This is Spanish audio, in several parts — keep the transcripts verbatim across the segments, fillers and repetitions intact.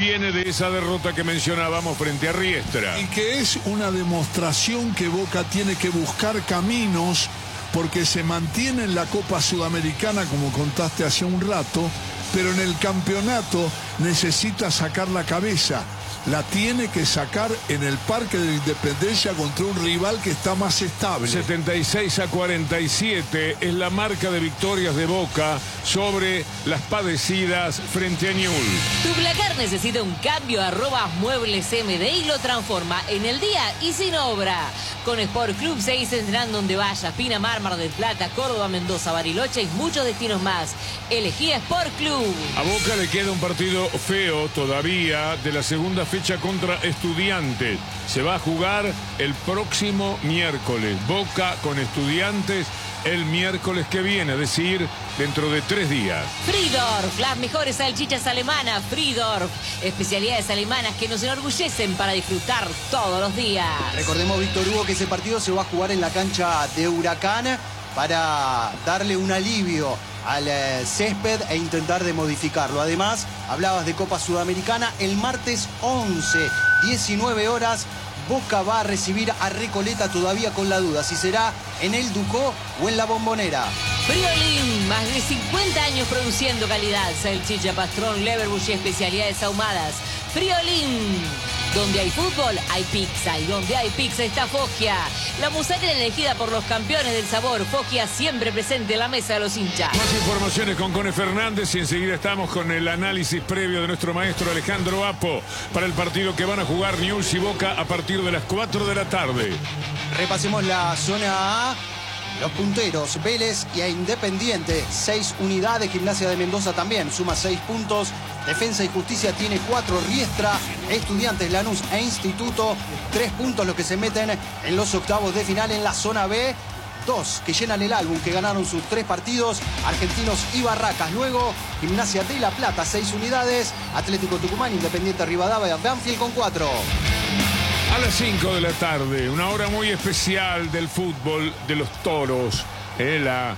viene de esa derrota que mencionábamos frente a Riestra. Y que es una demostración que Boca tiene que buscar caminos, porque se mantiene en la Copa Sudamericana, como contaste hace un rato, pero en el campeonato necesita sacar la cabeza. La tiene que sacar en el Parque de la Independencia contra un rival que está más estable. setenta y seis a cuarenta y siete es la marca de victorias de Boca sobre las padecidas frente a Newell's. Tu placar necesita un cambio, arroba Muebles M D y lo transforma en el día y sin obra. Con Sport Club seguís entrenando donde vayas. Pinamar, Mar del Plata, Córdoba, Mendoza, Bariloche y muchos destinos más. Elegí Sport Club. A Boca le queda un partido feo todavía de la segunda fecha contra Estudiantes. Se va a jugar el próximo miércoles. Boca con Estudiantes el miércoles que viene, es decir, dentro de tres días. Friedorf, las mejores salchichas alemanas. Friedorf, especialidades alemanas que nos enorgullecen para disfrutar todos los días. Recordemos, Víctor Hugo, que ese partido se va a jugar en la cancha de Huracán para darle un alivio al eh, césped e intentar de modificarlo. Además, hablabas de Copa Sudamericana. El martes once, diecinueve horas, Boca va a recibir a Recoleta, todavía con la duda si será en el Ducó o en la Bombonera. Friolín, más de cincuenta años produciendo calidad. Salchicha, pastrón, leverbush y especialidades ahumadas. Friolín. Donde hay fútbol, hay pizza. Y donde hay pizza está Foggia. La musarela elegida por los campeones del sabor. Foggia siempre presente en la mesa de los hinchas. Más informaciones con Cone Fernández y enseguida estamos con el análisis previo de nuestro maestro Alejandro Apo para el partido que van a jugar Newell's y Boca a partir de las cuatro de la tarde. Repasemos la zona A. Los punteros, Vélez y a Independiente, seis unidades. Gimnasia de Mendoza también suma seis puntos. Defensa y Justicia tiene cuatro. Riestra, Estudiantes, Lanús e Instituto, tres puntos los que se meten en los octavos de final. En la zona B, dos que llenan el álbum, que ganaron sus tres partidos, Argentinos y Barracas. Luego, Gimnasia de La Plata, seis unidades. Atlético Tucumán, Independiente Rivadavia, Banfield con cuatro. A las cinco de la tarde, una hora muy especial del fútbol de los toros. Eh, la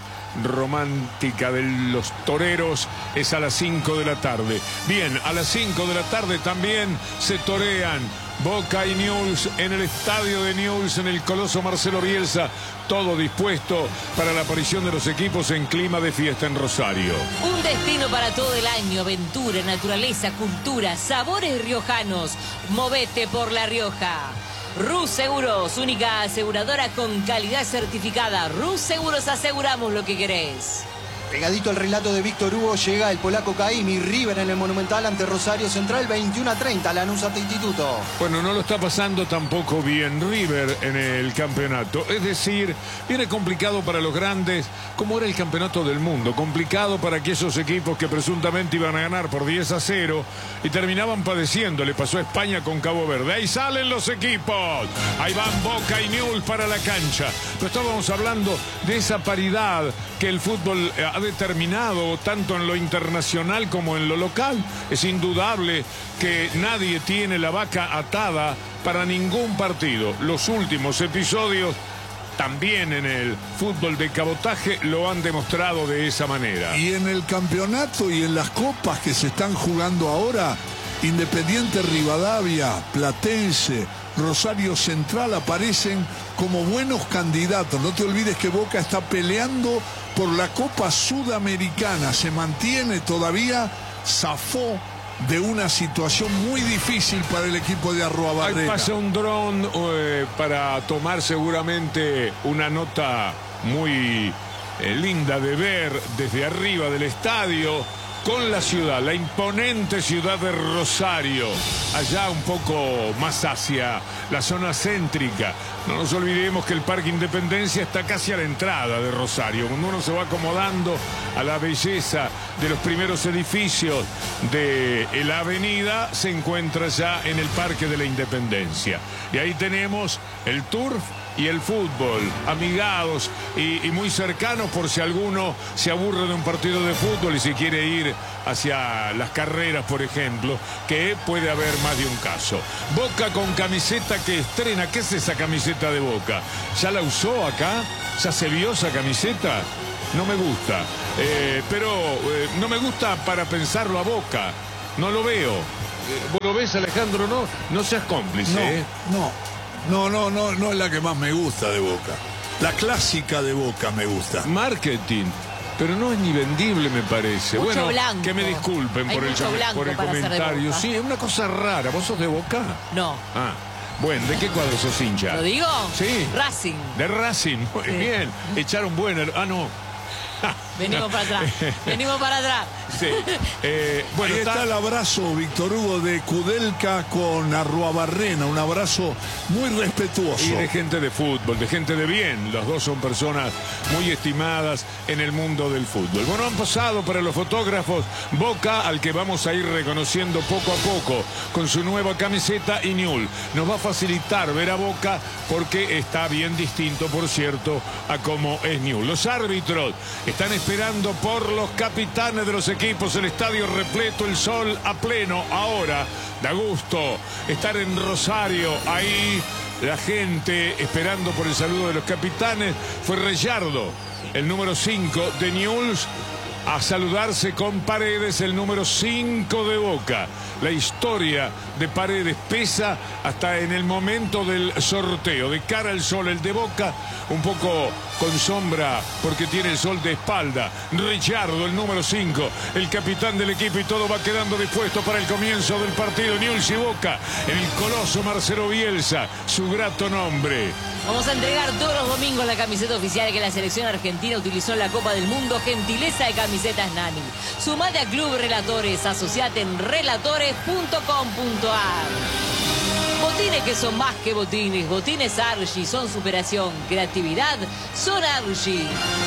romántica de los toreros es a las cinco de la tarde. Bien, a las cinco de la tarde también se torean Boca y Newell's en el estadio de Newell's, en el Coloso Marcelo Bielsa. Todo dispuesto para la aparición de los equipos en clima de fiesta en Rosario. Un destino para todo el año. Aventura, naturaleza, cultura, sabores riojanos. Movete por La Rioja. Rus Seguros, única aseguradora con calidad certificada. Rus Seguros, aseguramos lo que querés. Pegadito al relato de Víctor Hugo, llega el polaco Caimi. River en el Monumental ante Rosario Central, veintiuno a treinta, Lanús ante Instituto. Bueno, no lo está pasando tampoco bien River en el campeonato. Es decir, viene complicado para los grandes, como era el campeonato del mundo. Complicado para aquellos equipos que presuntamente iban a ganar por diez a cero y terminaban padeciendo. Le pasó a España con Cabo Verde. Ahí salen los equipos. Ahí van Boca y Newell's para la cancha. Pero estábamos hablando de esa paridad que el fútbol ha determinado tanto en lo internacional como en lo local. Es indudable que nadie tiene la vaca atada para ningún partido. Los últimos episodios también en el fútbol de cabotaje lo han demostrado de esa manera. Y en el campeonato y en las copas que se están jugando ahora, Independiente Rivadavia, Platense, Rosario Central aparecen como buenos candidatos. No te olvides que Boca está peleando por la Copa Sudamericana. Se mantiene todavía, zafó de una situación muy difícil para el equipo de Arruabarrena. Ahí pasa un dron eh, para tomar seguramente una nota muy eh, linda de ver desde arriba del estadio, con la ciudad, la imponente ciudad de Rosario, allá un poco más hacia la zona céntrica. No nos olvidemos que el Parque Independencia está casi a la entrada de Rosario. Cuando uno se va acomodando a la belleza de los primeros edificios de la avenida, se encuentra ya en el Parque de la Independencia. Y ahí tenemos el turf y el fútbol, amigados y, y muy cercanos, por si alguno se aburre de un partido de fútbol y se quiere ir hacia las carreras, por ejemplo, que puede haber más de un caso. Boca con camiseta que estrena. ¿Qué es esa camiseta de Boca? ¿Ya la usó acá? ¿Ya se vio esa camiseta? No me gusta, eh, pero eh, no me gusta para pensarlo a Boca. No lo veo. ¿Vos lo ves, Alejandro? No, no seas cómplice, No, ¿eh? no, no, no, no, no es la que más me gusta de Boca. La clásica de Boca me gusta. Marketing. Pero no es ni vendible, me parece. Mucho bueno, blanco. que me disculpen Hay por el, mucho blanco por el para ser de comentario. Boca. Sí, es una cosa rara. ¿Vos sos de Boca? No. Ah, bueno, ¿de qué cuadro sos hincha? ¿Lo digo? Sí. Racing. De Racing, muy Sí. bien. Echaron buena. Ah, no. Venimos para atrás. Venimos para atrás. Sí. Eh, bueno, Ahí está está el abrazo, Víctor Hugo, de Kudelka con Arruabarrena. Un abrazo muy respetuoso. Y de gente de fútbol, de gente de bien. Los dos son personas muy estimadas en el mundo del fútbol. Bueno, han pasado para los fotógrafos Boca, al que vamos a ir reconociendo poco a poco con su nueva camiseta, y Newell. Nos va a facilitar ver a Boca porque está bien distinto, por cierto, a cómo es Newell. Los árbitros están esperando por los capitanes de los equipos, el estadio repleto, el sol a pleno. Ahora da gusto estar en Rosario, ahí la gente esperando por el saludo de los capitanes. Fue Reyardo, el número cinco de Newell's, a saludarse con Paredes, el número cinco de Boca. La historia de Paredes pesa hasta en el momento del sorteo. De cara al sol, el de Boca un poco con sombra porque tiene el sol de espalda. Ricciardo, el número cinco, el capitán del equipo, y todo va quedando dispuesto para el comienzo del partido. Newell's y Boca en el coloso Marcelo Bielsa, su grato nombre. Vamos a entregar todos los domingos la camiseta oficial que la selección argentina utilizó en la Copa del Mundo. Gentileza de Camisetas Nani. Sumate a Club Relatores, asociate en relatores punto com punto ar. Botines que son más que botines. Botines Argy son superación. Creatividad son Argy.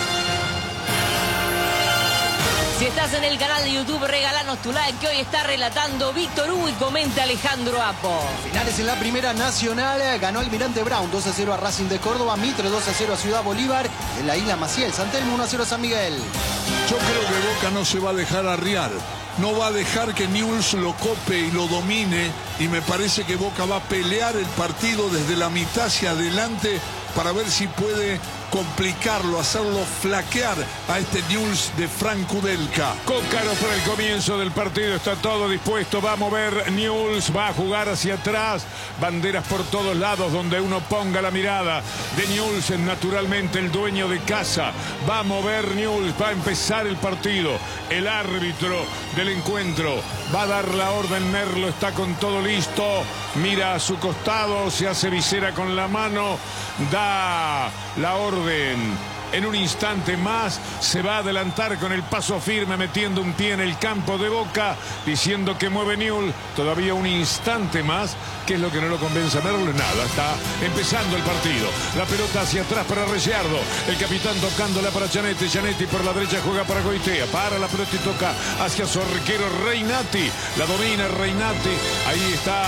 Si estás en el canal de YouTube, regalanos tu like, que hoy está relatando Víctor Hugo y comenta Alejandro Apo. Finales en la Primera Nacional, ganó Almirante Brown dos a cero a Racing de Córdoba, Mitre dos a cero a Ciudad Bolívar, en la Isla Maciel, San Telmo uno a cero a San Miguel. Yo creo que Boca no se va a dejar arriar. No va a dejar que Newell's lo cope y lo domine, y me parece que Boca va a pelear el partido desde la mitad hacia adelante para ver si puede complicarlo, hacerlo flaquear a este Newell's de Frank Kudelka. Cócaro para el comienzo del partido, está todo dispuesto, va a mover Newell's, va a jugar hacia atrás, banderas por todos lados donde uno ponga la mirada de Newell's, es naturalmente el dueño de casa, va a mover Newell's, va a empezar el partido, el árbitro del encuentro va a dar la orden, Merlo está con todo listo, mira a su costado, se hace visera con la mano, da la orden. En un instante más se va a adelantar con el paso firme, metiendo un pie en el campo de Boca, diciendo que mueve Newell. Todavía un instante más. ¿Qué es lo que no lo convence a Merlo? Nada, está empezando el partido. La pelota hacia atrás para Ricciardo. El capitán tocándola para Gianetti. Gianetti por la derecha juega para Goitea. Para la pelota y toca hacia su arquero Reinati. La domina Reinati. Ahí está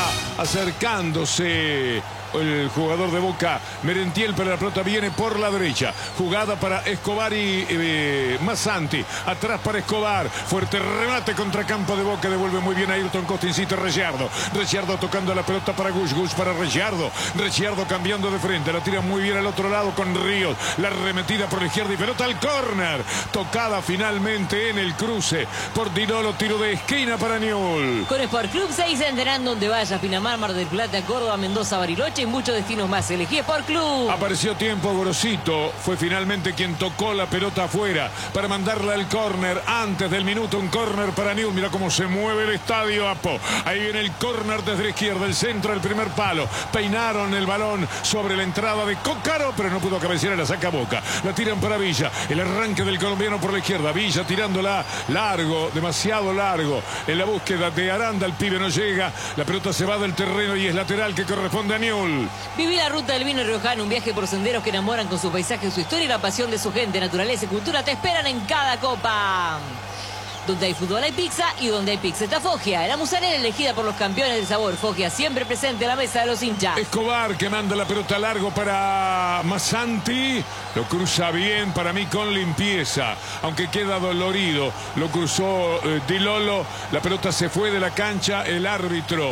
acercándose el jugador de Boca, Merentiel, pero la pelota viene por la derecha. Jugada para Escobar y eh, Massanti. Atrás para Escobar. Fuerte remate contra campo de Boca. Devuelve muy bien a Ayrton Costa. Insiste Ricciardo. Ricciardo tocando la pelota para Gus. Gus para Ricciardo. Ricciardo cambiando de frente. La tira muy bien al otro lado con Ríos. La remetida por la izquierda y pelota al córner. Tocada finalmente en el cruce por Dinolo. Tiro de esquina para Newell. Con Sport Club seis entrenando donde vaya. Pinamar, Mar del Plata, Córdoba, Mendoza, Bariloche y muchos destinos más. Elegí Sport Club. Apareció tiempo Gorosito. Fue finalmente quien tocó la pelota afuera para mandarla al córner. Antes del minuto un córner para Newell. Mira cómo se mueve el estadio, Apo. Ahí viene el córner desde la izquierda. El centro, el primer palo. Peinaron el balón sobre la entrada de Cócaro, pero no pudo cabecear, la saca Boca. La tiran para Villa. El arranque del colombiano por la izquierda. Villa tirándola largo, demasiado largo. En la búsqueda de Aranda, el pibe no llega. La pelota se va del terreno y es lateral que corresponde a Newell. Viví la ruta del vino riojano, un viaje por senderos que enamoran con su paisaje, su historia y la pasión de su gente. Naturaleza y cultura te esperan en cada copa. Donde hay fútbol hay pizza y donde hay pizza está Foggia. La musarela elegida por los campeones del sabor. Foggia siempre presente en la mesa de los hinchas. Escobar que manda la pelota largo para Massanti. Lo cruza bien, para mí con limpieza. Aunque queda dolorido. Lo cruzó eh, Di Lolo. La pelota se fue de la cancha. El árbitro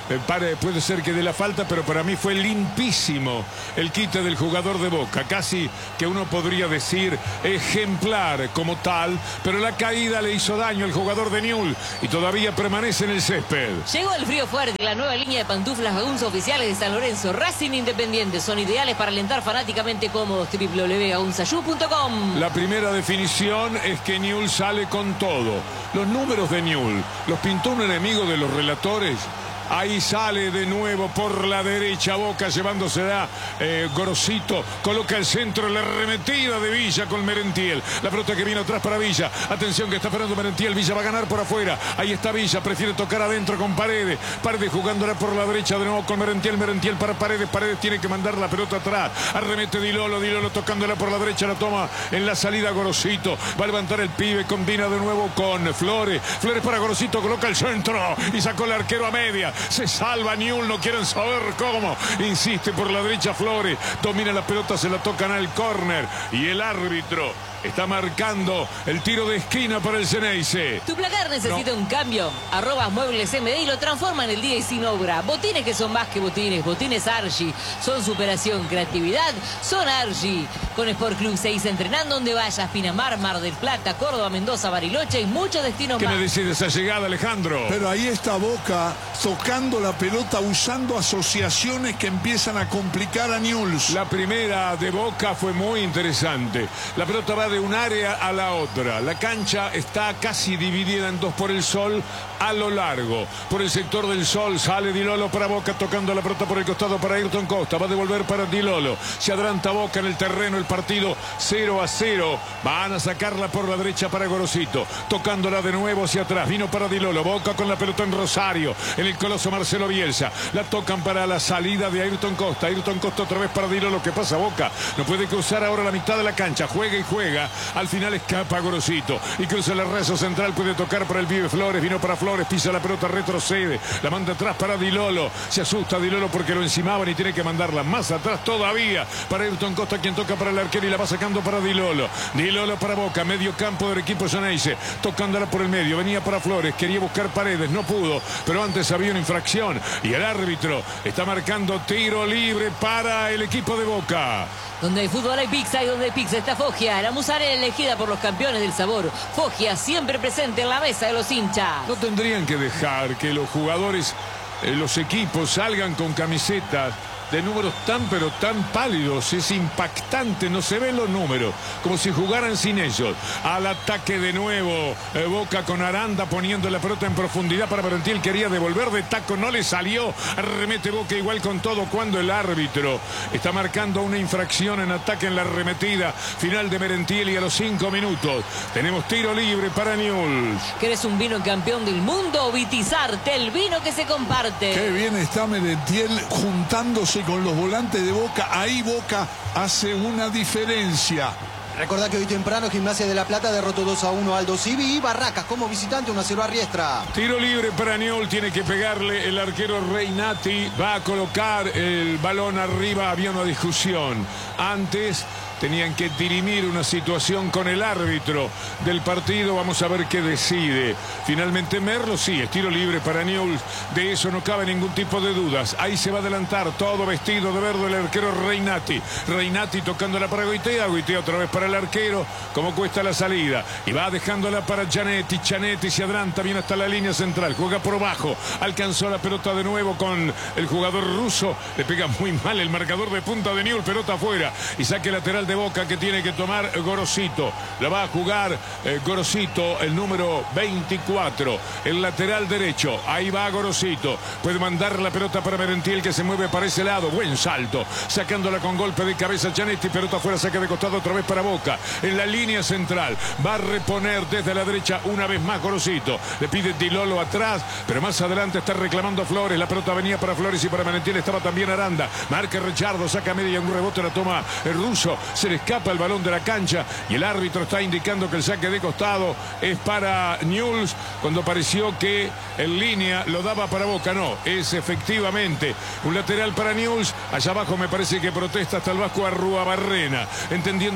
eh, para, puede ser que de la falta, pero para mí fue limpísimo el quite del jugador de Boca, casi que uno podría decir ejemplar como tal, pero la caída le hizo daño al jugador de Newell's y todavía permanece en el césped. Llegó el frío fuerte, la nueva línea de pantuflas Bagunza oficiales de San Lorenzo, Racing Independiente, son ideales para alentar fanáticamente cómodos. doble u doble u doble u punto bagunzayú punto com. La primera definición es que Newell's sale con todo. Los números de Newell's los pintó un enemigo de los relatores. Ahí sale de nuevo por la derecha Boca, llevándosela eh, Gorosito, coloca el centro, la arremetida de Villa con Merentiel, la pelota que viene atrás para Villa, atención que está Fernando Merentiel, Villa va a ganar por afuera, ahí está Villa, prefiere tocar adentro con Paredes, Paredes jugándola por la derecha de nuevo con Merentiel, Merentiel para Paredes, Paredes tiene que mandar la pelota atrás, arremete Di Lolo, Di Lolo tocándola por la derecha, la toma en la salida Gorosito, va a levantar el pibe, combina de nuevo con Flores, Flores para Gorosito, coloca el centro y sacó el arquero a media. Se salva Newell's, no quieren saber cómo. Insiste por la derecha Flores. Domina la pelota, se la tocan al córner. Y el árbitro está marcando el tiro de esquina para el Ceneice. Tu placar necesita no. un cambio. Arroba Muebles M D y lo transforma en el día y sin obra. Botines que son más que botines. Botines Argy. Son superación, creatividad. Son Argy. Con Sport Club seis entrenando donde vayas. Pinamar, Mar del Plata, Córdoba, Mendoza, Bariloche y muchos destinos ¿Qué más. me decís de esa llegada, Alejandro? Pero ahí está Boca tocando la pelota, usando asociaciones que empiezan a complicar a Newell's. La primera de Boca fue muy interesante. La pelota va de un área a la otra. La cancha está casi dividida en dos por el sol a lo largo. Por el sector del sol sale Di Lolo para Boca, tocando la pelota por el costado para Ayrton Costa. Va a devolver para Di Lolo. Se adelanta Boca en el terreno, el partido cero a cero. Van a sacarla por la derecha para Gorosito. Tocándola de nuevo hacia atrás. Vino para Di Lolo. Boca con la pelota en Rosario. En el coloso Marcelo Bielsa. La tocan para la salida de Ayrton Costa. Ayrton Costa otra vez para Di Lolo. ¿Qué pasa, Boca? No puede cruzar ahora la mitad de la cancha. Juega y juega. Al final escapa Gorosito. Y cruza el rezo central. Puede tocar para el pibe Flores. Vino para Flores. Pisa la pelota. Retrocede. La manda atrás para Di Lolo. Se asusta Di Lolo porque lo encimaban y tiene que mandarla más atrás todavía. Para Ayrton Costa, quien toca para el arquero y la va sacando para Di Lolo. Di Lolo para Boca. Medio campo del equipo Ceneice. Tocándola por el medio. Venía para Flores. Quería buscar Paredes. No pudo. Pero antes había una infracción. Y el árbitro está marcando tiro libre para el equipo de Boca. Donde hay fútbol hay pizza y donde hay pizza está Foggia, la musarela elegida por los campeones del sabor. Foggia siempre presente en la mesa de los hinchas. No tendrían que dejar que los jugadores, eh, los equipos salgan con camisetas de números tan pero tan pálidos. Es impactante, no se ven los números, como si jugaran sin ellos. Al ataque de nuevo eh, Boca con Aranda poniendo la pelota en profundidad para Merentiel, quería devolver de taco, no le salió. Arremete Boca igual con todo cuando el árbitro está marcando una infracción en ataque en la arremetida final de Merentiel. Y a los cinco minutos tenemos tiro libre para Newell's. ¿Querés un vino campeón del mundo? Vitizarte, el vino que se comparte. Qué bien está Merentiel juntándose con los volantes de Boca. Ahí Boca hace una diferencia. Recordá que hoy temprano Gimnasia de La Plata derrotó dos a uno a Aldo Civi y Barracas como visitante uno a cero a Riestra. Tiro libre para Newell's, tiene que pegarle el arquero Reinati. Va a colocar el balón arriba, había una discusión. Antes tenían que dirimir una situación con el árbitro del partido. Vamos a ver qué decide. Finalmente Merlo, sí, es tiro libre para Newell's. De eso no cabe ningún tipo de dudas. Ahí se va a adelantar, todo vestido de verde, el arquero Reinati. Reinati tocándola para Goitea. Goitea otra vez para el arquero. Cómo cuesta la salida. Y va dejándola para Gianetti. Gianetti se adelanta bien hasta la línea central. Juega por abajo. Alcanzó la pelota de nuevo con el jugador ruso. Le pega muy mal el marcador de punta de Newell's. Pelota afuera. Y saque lateral de Boca que tiene que tomar Gorosito. La va a jugar eh, Gorosito, el número veinticuatro, el lateral derecho. Ahí va Gorosito. Puede mandar la pelota para Merentiel que se mueve para ese lado. Buen salto. Sacándola con golpe de cabeza Gianetti. Pelota afuera, saque de costado otra vez para Boca. En la línea central. Va a reponer desde la derecha una vez más Gorosito. Le pide Di Lolo atrás, pero más adelante está reclamando Flores. La pelota venía para Flores y para Merentiel estaba también Aranda. Marca Richardo, saca media, un rebote, la toma el ruso. Se le escapa el balón de la cancha y el árbitro está indicando que el saque de costado es para Newell's, cuando pareció que en línea lo daba para Boca. No, es efectivamente un lateral para Newell's. Allá abajo me parece que protesta hasta el Vasco Arruabarrena, entendiendo que el lateral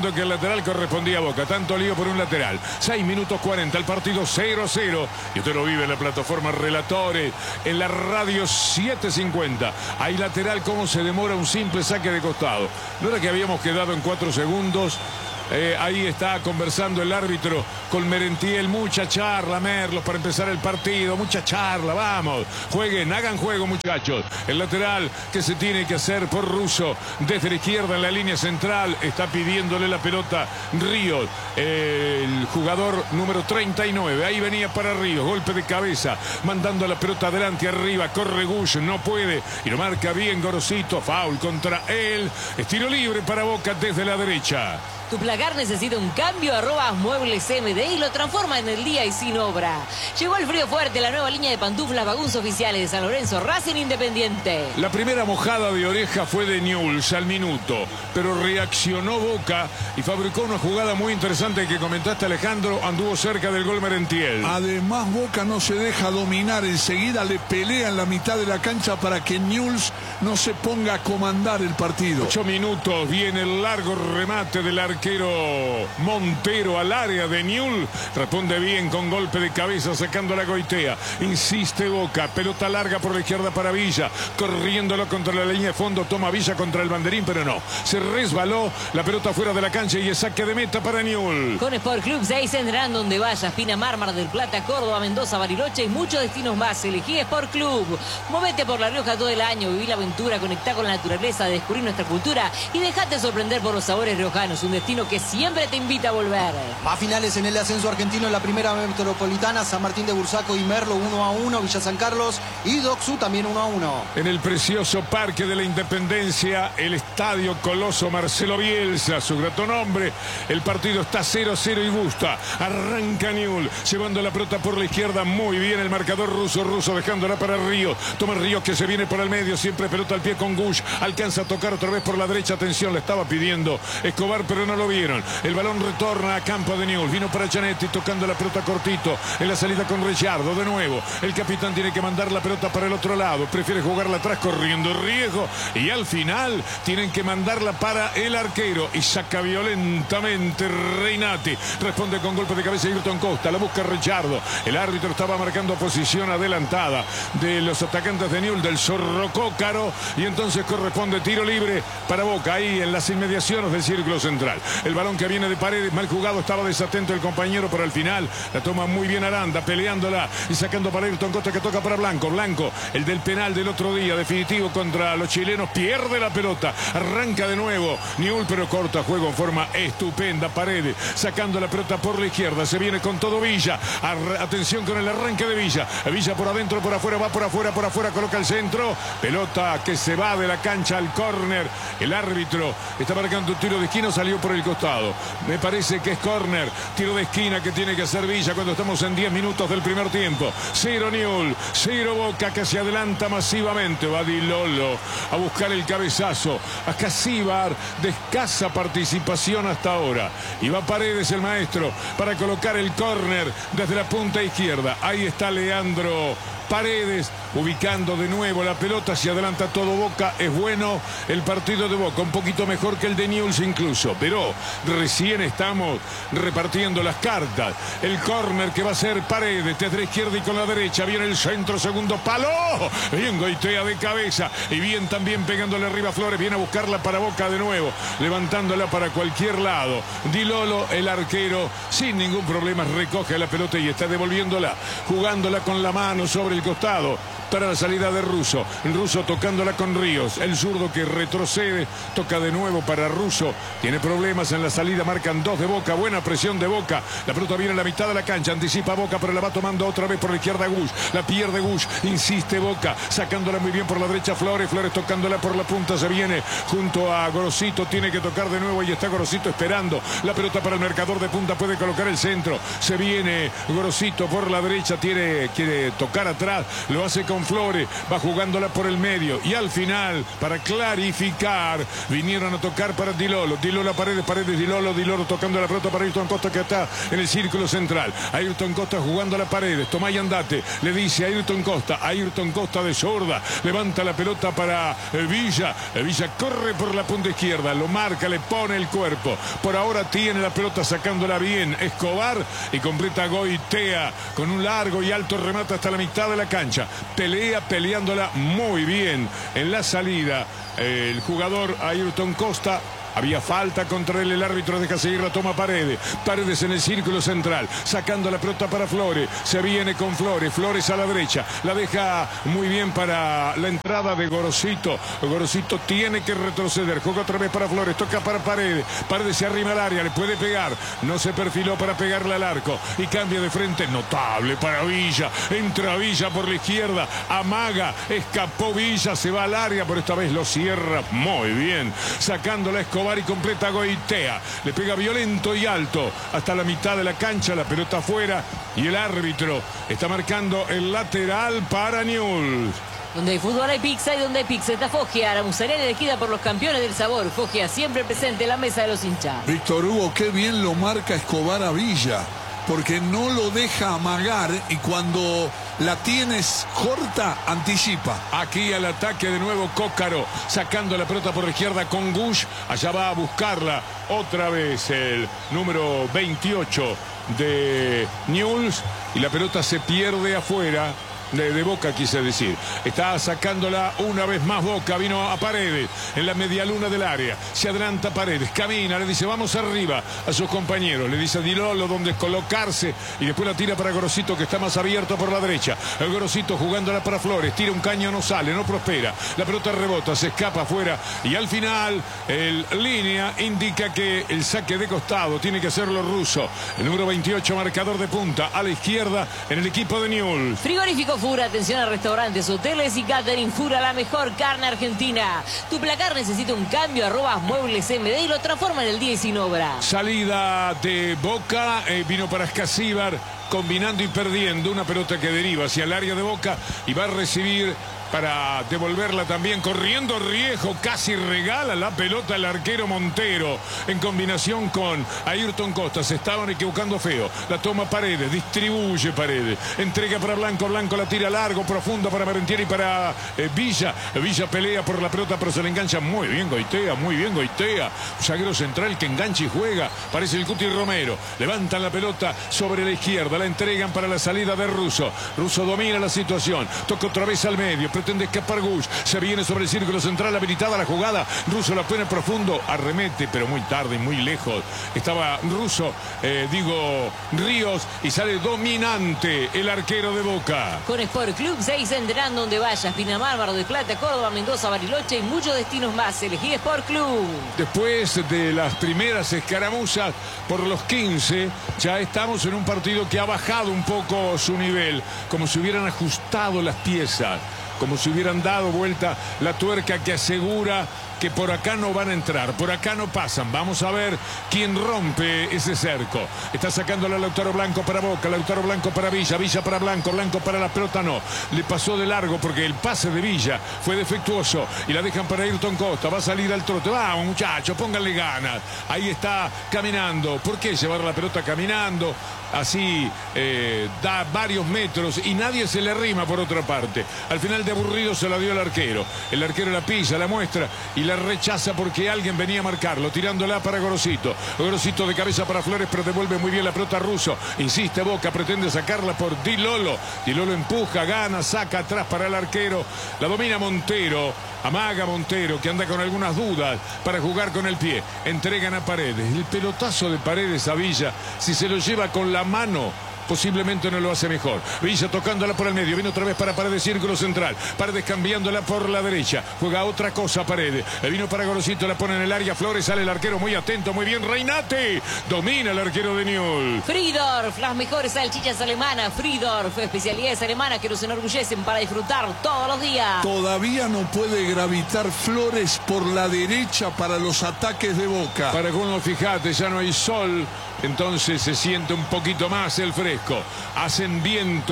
lateral correspondía a Boca. Tanto lío por un lateral. seis minutos cuarenta, el partido cero a cero. Y usted lo vive en la plataforma Relatores, en la radio setecientos cincuenta. Hay lateral, cómo se demora un simple saque de costado. No era que habíamos quedado en cuatro segundos. Eh, ahí está conversando el árbitro con Merentiel. Mucha charla, Merlos, para empezar el partido. Mucha charla, vamos. Jueguen, hagan juego, muchachos. El lateral que se tiene que hacer por Russo desde la izquierda en la línea central. Está pidiéndole la pelota Ríos, eh, el jugador número treinta y nueve. Ahí venía para Ríos, golpe de cabeza, mandando la pelota adelante, arriba. Corre Gush, no puede. Y lo marca bien Gorosito. Foul contra él. Es tiro libre para Boca desde la derecha. Tu placar necesita un cambio, arroba Muebles M D y lo transforma en el día y sin obra. Llegó el frío fuerte, la nueva línea de pantuflas Baguns oficiales de San Lorenzo, Racing Independiente. La primera mojada de oreja fue de Newell's al minuto, pero reaccionó Boca y fabricó una jugada muy interesante que comentaste, Alejandro. Anduvo cerca del gol Merentiel. Además, Boca no se deja dominar, enseguida le pelea en la mitad de la cancha para que Newell's no se ponga a comandar el partido. Ocho minutos, viene el largo remate del arquero Montero al área de Newell's. Responde bien con golpe de cabeza, sacando la goitea. Insiste Boca, pelota larga por la izquierda para Villa, corriéndolo contra la línea de fondo. Toma Villa contra el banderín, pero no, se resbaló la pelota fuera de la cancha y es saque de meta para Newell's. Con Sport Club seis vendrán donde vayas. Pinamar, Mar del Plata, Córdoba, Mendoza, Bariloche y muchos destinos más. Elegí Sport Club. Movete por La Rioja todo el año, viví la aventura, conectá con la naturaleza, descubrí nuestra cultura y dejate sorprender por los sabores riojanos. Un destino que siempre te invita a volver. Más finales en el ascenso argentino en la primera metropolitana. San Martín de Bursaco y Merlo uno a uno. Villa San Carlos y Doxu también uno a uno. En el precioso Parque de la Independencia, el estadio Coloso Marcelo Bielsa, su grato nombre. El partido está cero a cero y gusta. Arranca Newell's, llevando la pelota por la izquierda. Muy bien el marcador ruso. Ruso dejándola para Ríos. Toma Ríos que se viene por el medio. Siempre pelota al pie con Gush. Alcanza a tocar otra vez por la derecha. Atención, le estaba pidiendo Escobar, pero no lo vieron. El balón retorna a campo de Newell's. Vino para Gianetti tocando la pelota cortito en la salida con Ricciardo. De nuevo, el capitán tiene que mandar la pelota para el otro lado. Prefiere jugarla atrás corriendo riesgo. Y al final tienen que mandarla para el arquero. Y saca violentamente Reinati. Responde con golpe de cabeza Ayrton Costa. La busca Ricciardo. El árbitro estaba marcando posición adelantada de los atacantes de Newell's, del Zorro Cócaro. Y entonces corresponde tiro libre para Boca. Ahí en las inmediaciones del círculo central. El balón que viene de Paredes, mal jugado, estaba desatento el compañero, pero al final la toma muy bien Aranda, peleándola y sacando para Ayrton Costa, que toca para Blanco. Blanco, el del penal del otro día, definitivo contra los chilenos, pierde la pelota, arranca de nuevo Newell's, pero corta juego en forma estupenda. Paredes sacando la pelota por la izquierda, se viene con todo Villa. Atención con el arranque de Villa. Villa por adentro, por afuera, va por afuera, por afuera, coloca el centro. Pelota que se va de la cancha al córner. El árbitro está marcando un tiro de esquina, salió por el costado. Me parece que es córner. Tiro de esquina que tiene que hacer Villa cuando estamos en diez minutos del primer tiempo. Cero Newell's, cero Boca, que se adelanta masivamente. Va Di Lolo a buscar el cabezazo. A Casíbar, de escasa participación hasta ahora. Y va Paredes, el maestro, para colocar el córner desde la punta izquierda. Ahí está Leandro Paredes, ubicando de nuevo la pelota, se adelanta todo Boca. Es bueno el partido de Boca, un poquito mejor que el de Newell's incluso, pero recién estamos repartiendo las cartas. El córner que va a ser Paredes desde la izquierda y con la derecha. Viene el centro, segundo palo, bien goitea de cabeza y bien también pegándole arriba a Flores. Viene a buscarla para Boca de nuevo, levantándola para cualquier lado. Di Lolo, el arquero, sin ningún problema recoge la pelota y está devolviéndola, jugándola con la mano sobre el costado para la salida de Russo. El Russo tocándola con Ríos. El zurdo que retrocede, toca de nuevo para Russo. Tiene problemas en la salida, marcan dos de Boca. Buena presión de Boca. La pelota viene a la mitad de la cancha, anticipa Boca, pero la va tomando otra vez por la izquierda Gush. La pierde Gush, insiste Boca, sacándola muy bien por la derecha Flores. Flores tocándola por la punta, se viene junto a Gorosito. Tiene que tocar de nuevo y está Gorosito esperando. La pelota para el marcador de punta, puede colocar el centro. Se viene Gorosito por la derecha, tiene, quiere tocar atrás. Lo hace con con Flores, va jugándola por el medio. Y al final, para clarificar, vinieron a tocar para Di Lollo. Di Lollo a Paredes, Paredes, Di Lollo, Di Lollo tocando la pelota para Ayrton Costa, que está en el círculo central. Ayrton Costa jugando a la Paredes. Tomá y andate. Le dice a Ayrton Costa. Ayrton Costa de zurda. Levanta la pelota para Villa. Villa corre por la punta izquierda. Lo marca, le pone el cuerpo. Por ahora tiene la pelota sacándola bien Escobar y completa Goitea con un largo y alto remate hasta la mitad de la cancha. Pelea, peleándola muy bien en la salida. El jugador Ayrton Costa. Había falta contra él, el árbitro deja seguir la toma Paredes. Paredes en el círculo central, sacando la pelota para Flores. Se viene con Flores, Flores a la derecha. La deja muy bien para la entrada de Gorosito. Gorosito tiene que retroceder. Juega otra vez para Flores, toca para Paredes. Paredes se arrima al área, le puede pegar. No se perfiló para pegarle al arco. Y cambia de frente, notable para Villa. Entra Villa por la izquierda, amaga, escapó Villa, se va al área, pero esta vez lo cierra muy bien. Sacando la Escobar y completa Goitea. Le pega violento y alto hasta la mitad de la cancha, la pelota afuera y el árbitro está marcando el lateral para Newell's. Donde hay fútbol hay pizza y donde hay pizza está Foggia, la mozzarella elegida por los campeones del sabor. Foggia siempre presente en la mesa de los hinchas. Víctor Hugo, qué bien lo marca Escobar a Villa, porque no lo deja amagar y cuando la tienes corta, anticipa. Aquí al ataque de nuevo Cócaro, sacando la pelota por la izquierda con Gush. Allá va a buscarla otra vez el número veintiocho de Newell's y la pelota se pierde afuera. De, de Boca quise decir. Está sacándola una vez más Boca. Vino a Paredes en la medialuna del área. Se adelanta Paredes. Camina. Le dice vamos arriba a sus compañeros. Le dice a Di Lollo dónde colocarse. Y después la tira para Gorosito, que está más abierto por la derecha. El Gorosito jugándola para Flores. Tira un caño, no sale, no prospera. La pelota rebota, se escapa afuera. Y al final, el línea indica que el saque de costado tiene que hacerlo Russo. El número veintiocho, marcador de punta a la izquierda en el equipo de Newell's. Frigorífico Fura, atención a restaurantes, hoteles y catering. Fura, la mejor carne argentina. Tu placar necesita un cambio, arrobas muebles M D y lo transforma en el día y sin obra. Salida de Boca, eh, vino para Escasíbar, combinando y perdiendo una pelota que deriva hacia el área de Boca y va a recibir para devolverla también, corriendo Riejo, casi regala la pelota al arquero Montero, en combinación con Ayrton Costa. Se estaban equivocando feo. La toma Paredes, distribuye Paredes, entrega para Blanco, Blanco la tira largo, profundo para Merentieri y para eh, Villa. Villa pelea por la pelota, pero se le engancha muy bien Goitea, muy bien Goitea. Zaguero central que engancha y juega, parece el Cuti Romero. Levantan la pelota sobre la izquierda, la entregan para la salida de Russo. Russo domina la situación, toca otra vez al medio, pretende escapar Gush, se viene sobre el círculo central, habilitada la jugada, Russo la pone profundo, arremete, pero muy tarde y muy lejos. Estaba Russo, eh, digo Ríos, y sale dominante el arquero de Boca. Con Sport Club seis entrenando donde vayas, Pinamar, Mar del Plata, Córdoba, Mendoza, Bariloche y muchos destinos más. Elegí Sport Club. Después de las primeras escaramuzas por los quince, ya estamos en un partido que ha bajado un poco su nivel, como si hubieran ajustado las piezas, como si hubieran dado vuelta la tuerca que asegura que por acá no van a entrar, por acá no pasan. Vamos a ver quién rompe ese cerco. Está sacándola Lautaro Blanco para Boca, Lautaro Blanco para Villa, Villa para Blanco, Blanco para la pelota no. Le pasó de largo porque el pase de Villa fue defectuoso y la dejan para Ayrton Costa. Va a salir al trote. Vamos muchachos, pónganle ganas. Ahí está caminando. ¿Por qué llevar la pelota caminando? Así eh, da varios metros y nadie se le arrima por otra parte. Al final de aburrido se la dio el arquero. El arquero la pisa, la muestra y la rechaza porque alguien venía a marcarlo, tirándola para Gorosito. Gorosito de cabeza para Flores, pero devuelve muy bien la pelota a Russo. Insiste Boca, pretende sacarla por Di Lollo. Di Lollo empuja, gana, saca atrás para el arquero. La domina Montero. Amaga Montero, que anda con algunas dudas para jugar con el pie. Entregan a Paredes. El pelotazo de Paredes a Villa, si se lo lleva con la mano, posiblemente no lo hace mejor. Villa tocándola por el medio, viene otra vez para Paredes, círculo central. Paredes cambiándola por la derecha, juega otra cosa Paredes. Le vino para Gorosito, la pone en el área. Flores, sale el arquero muy atento, muy bien Reinate. Domina el arquero de Newell's. Friedorf, las mejores salchichas alemanas. Friedorf, especialidades alemanas que nos enorgullecen para disfrutar todos los días. Todavía no puede gravitar Flores por la derecha para los ataques de Boca. Para algunos, fíjate, ya no hay sol, entonces se siente un poquito más el fresco. Hacen viento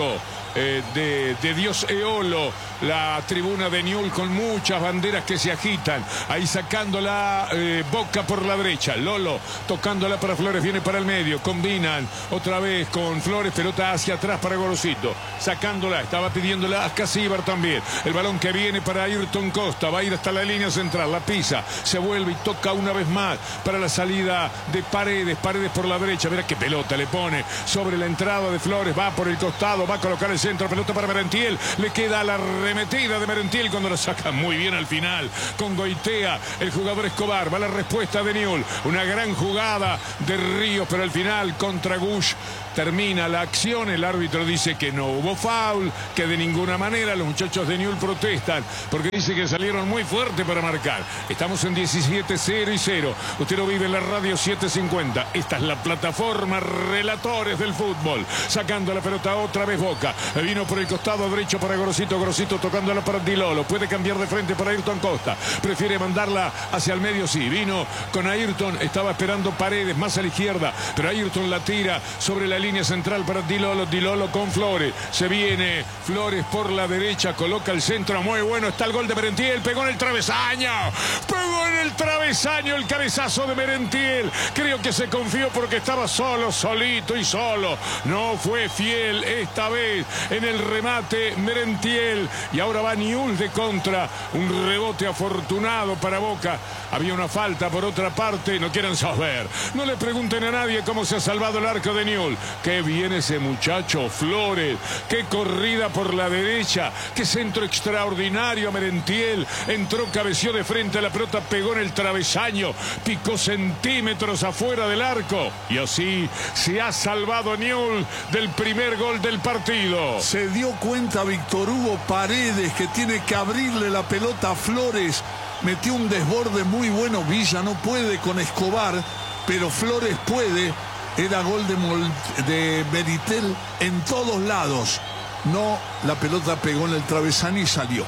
eh, de, de Dios Eolo, la tribuna de Newell's con muchas banderas que se agitan, ahí sacándola eh, Boca por la derecha, Lolo tocándola para Flores, viene para el medio, combinan otra vez con Flores, pelota hacia atrás para Gorosito, sacándola, estaba pidiéndola a Casíbar también, el balón que viene para Ayrton Costa, va a ir hasta la línea central, la pisa, se vuelve y toca una vez más para la salida de Paredes, Paredes por la derecha, mira qué pelota le pone sobre la entrada de Flores, va por el costado, va a colocar el centro, pelota para Merentiel, le queda la remetida de Merentiel cuando la saca muy bien al final, con Goitea, el jugador Escobar, va la respuesta de Newell's, una gran jugada de Ríos, pero al final contra Gush termina la acción, el árbitro dice que no hubo foul, que de ninguna manera, los muchachos de Newell's protestan, porque dice que salieron muy fuerte para marcar. Estamos en diecisiete cero y cero, usted lo vive en la radio setecientos cincuenta, esta es la plataforma Relatores del Fútbol, sacando la pelota otra vez Boca, vino por el costado derecho para Gorosito, Gorosito tocándola para Dilolo, puede cambiar de frente para Ayrton Costa, prefiere mandarla hacia el medio, sí, vino con Ayrton, estaba esperando Paredes más a la izquierda, pero Ayrton la tira sobre la línea central para Dilolo, Dilolo con Flores, se viene Flores por la derecha, coloca el centro, muy bueno, está el gol de Merentiel, pegó en el travesaño, pegó en el travesaño el cabezazo de Merentiel, creo que se confió porque estaba solo, solito y solo, no fue fiel esta vez en el remate Merentiel, y ahora va Newell's de contra, un rebote afortunado para Boca, había una falta por otra parte, no quieren saber, no le pregunten a nadie cómo se ha salvado el arco de Newell's, qué bien ese muchacho Flores, qué corrida por la derecha, qué centro extraordinario a Merentiel, entró, cabeció de frente a la pelota, pegó en el travesaño, picó centímetros afuera del arco, y así se ha salvado Newell's del primer gol del partido. Se dio cuenta Víctor Hugo Paredes que tiene que abrirle la pelota a Flores, metió un desborde muy bueno, Villa no puede con Escobar, pero Flores puede. Era gol de, Mol de Merentiel en todos lados. No, la pelota pegó en el travesaño y salió.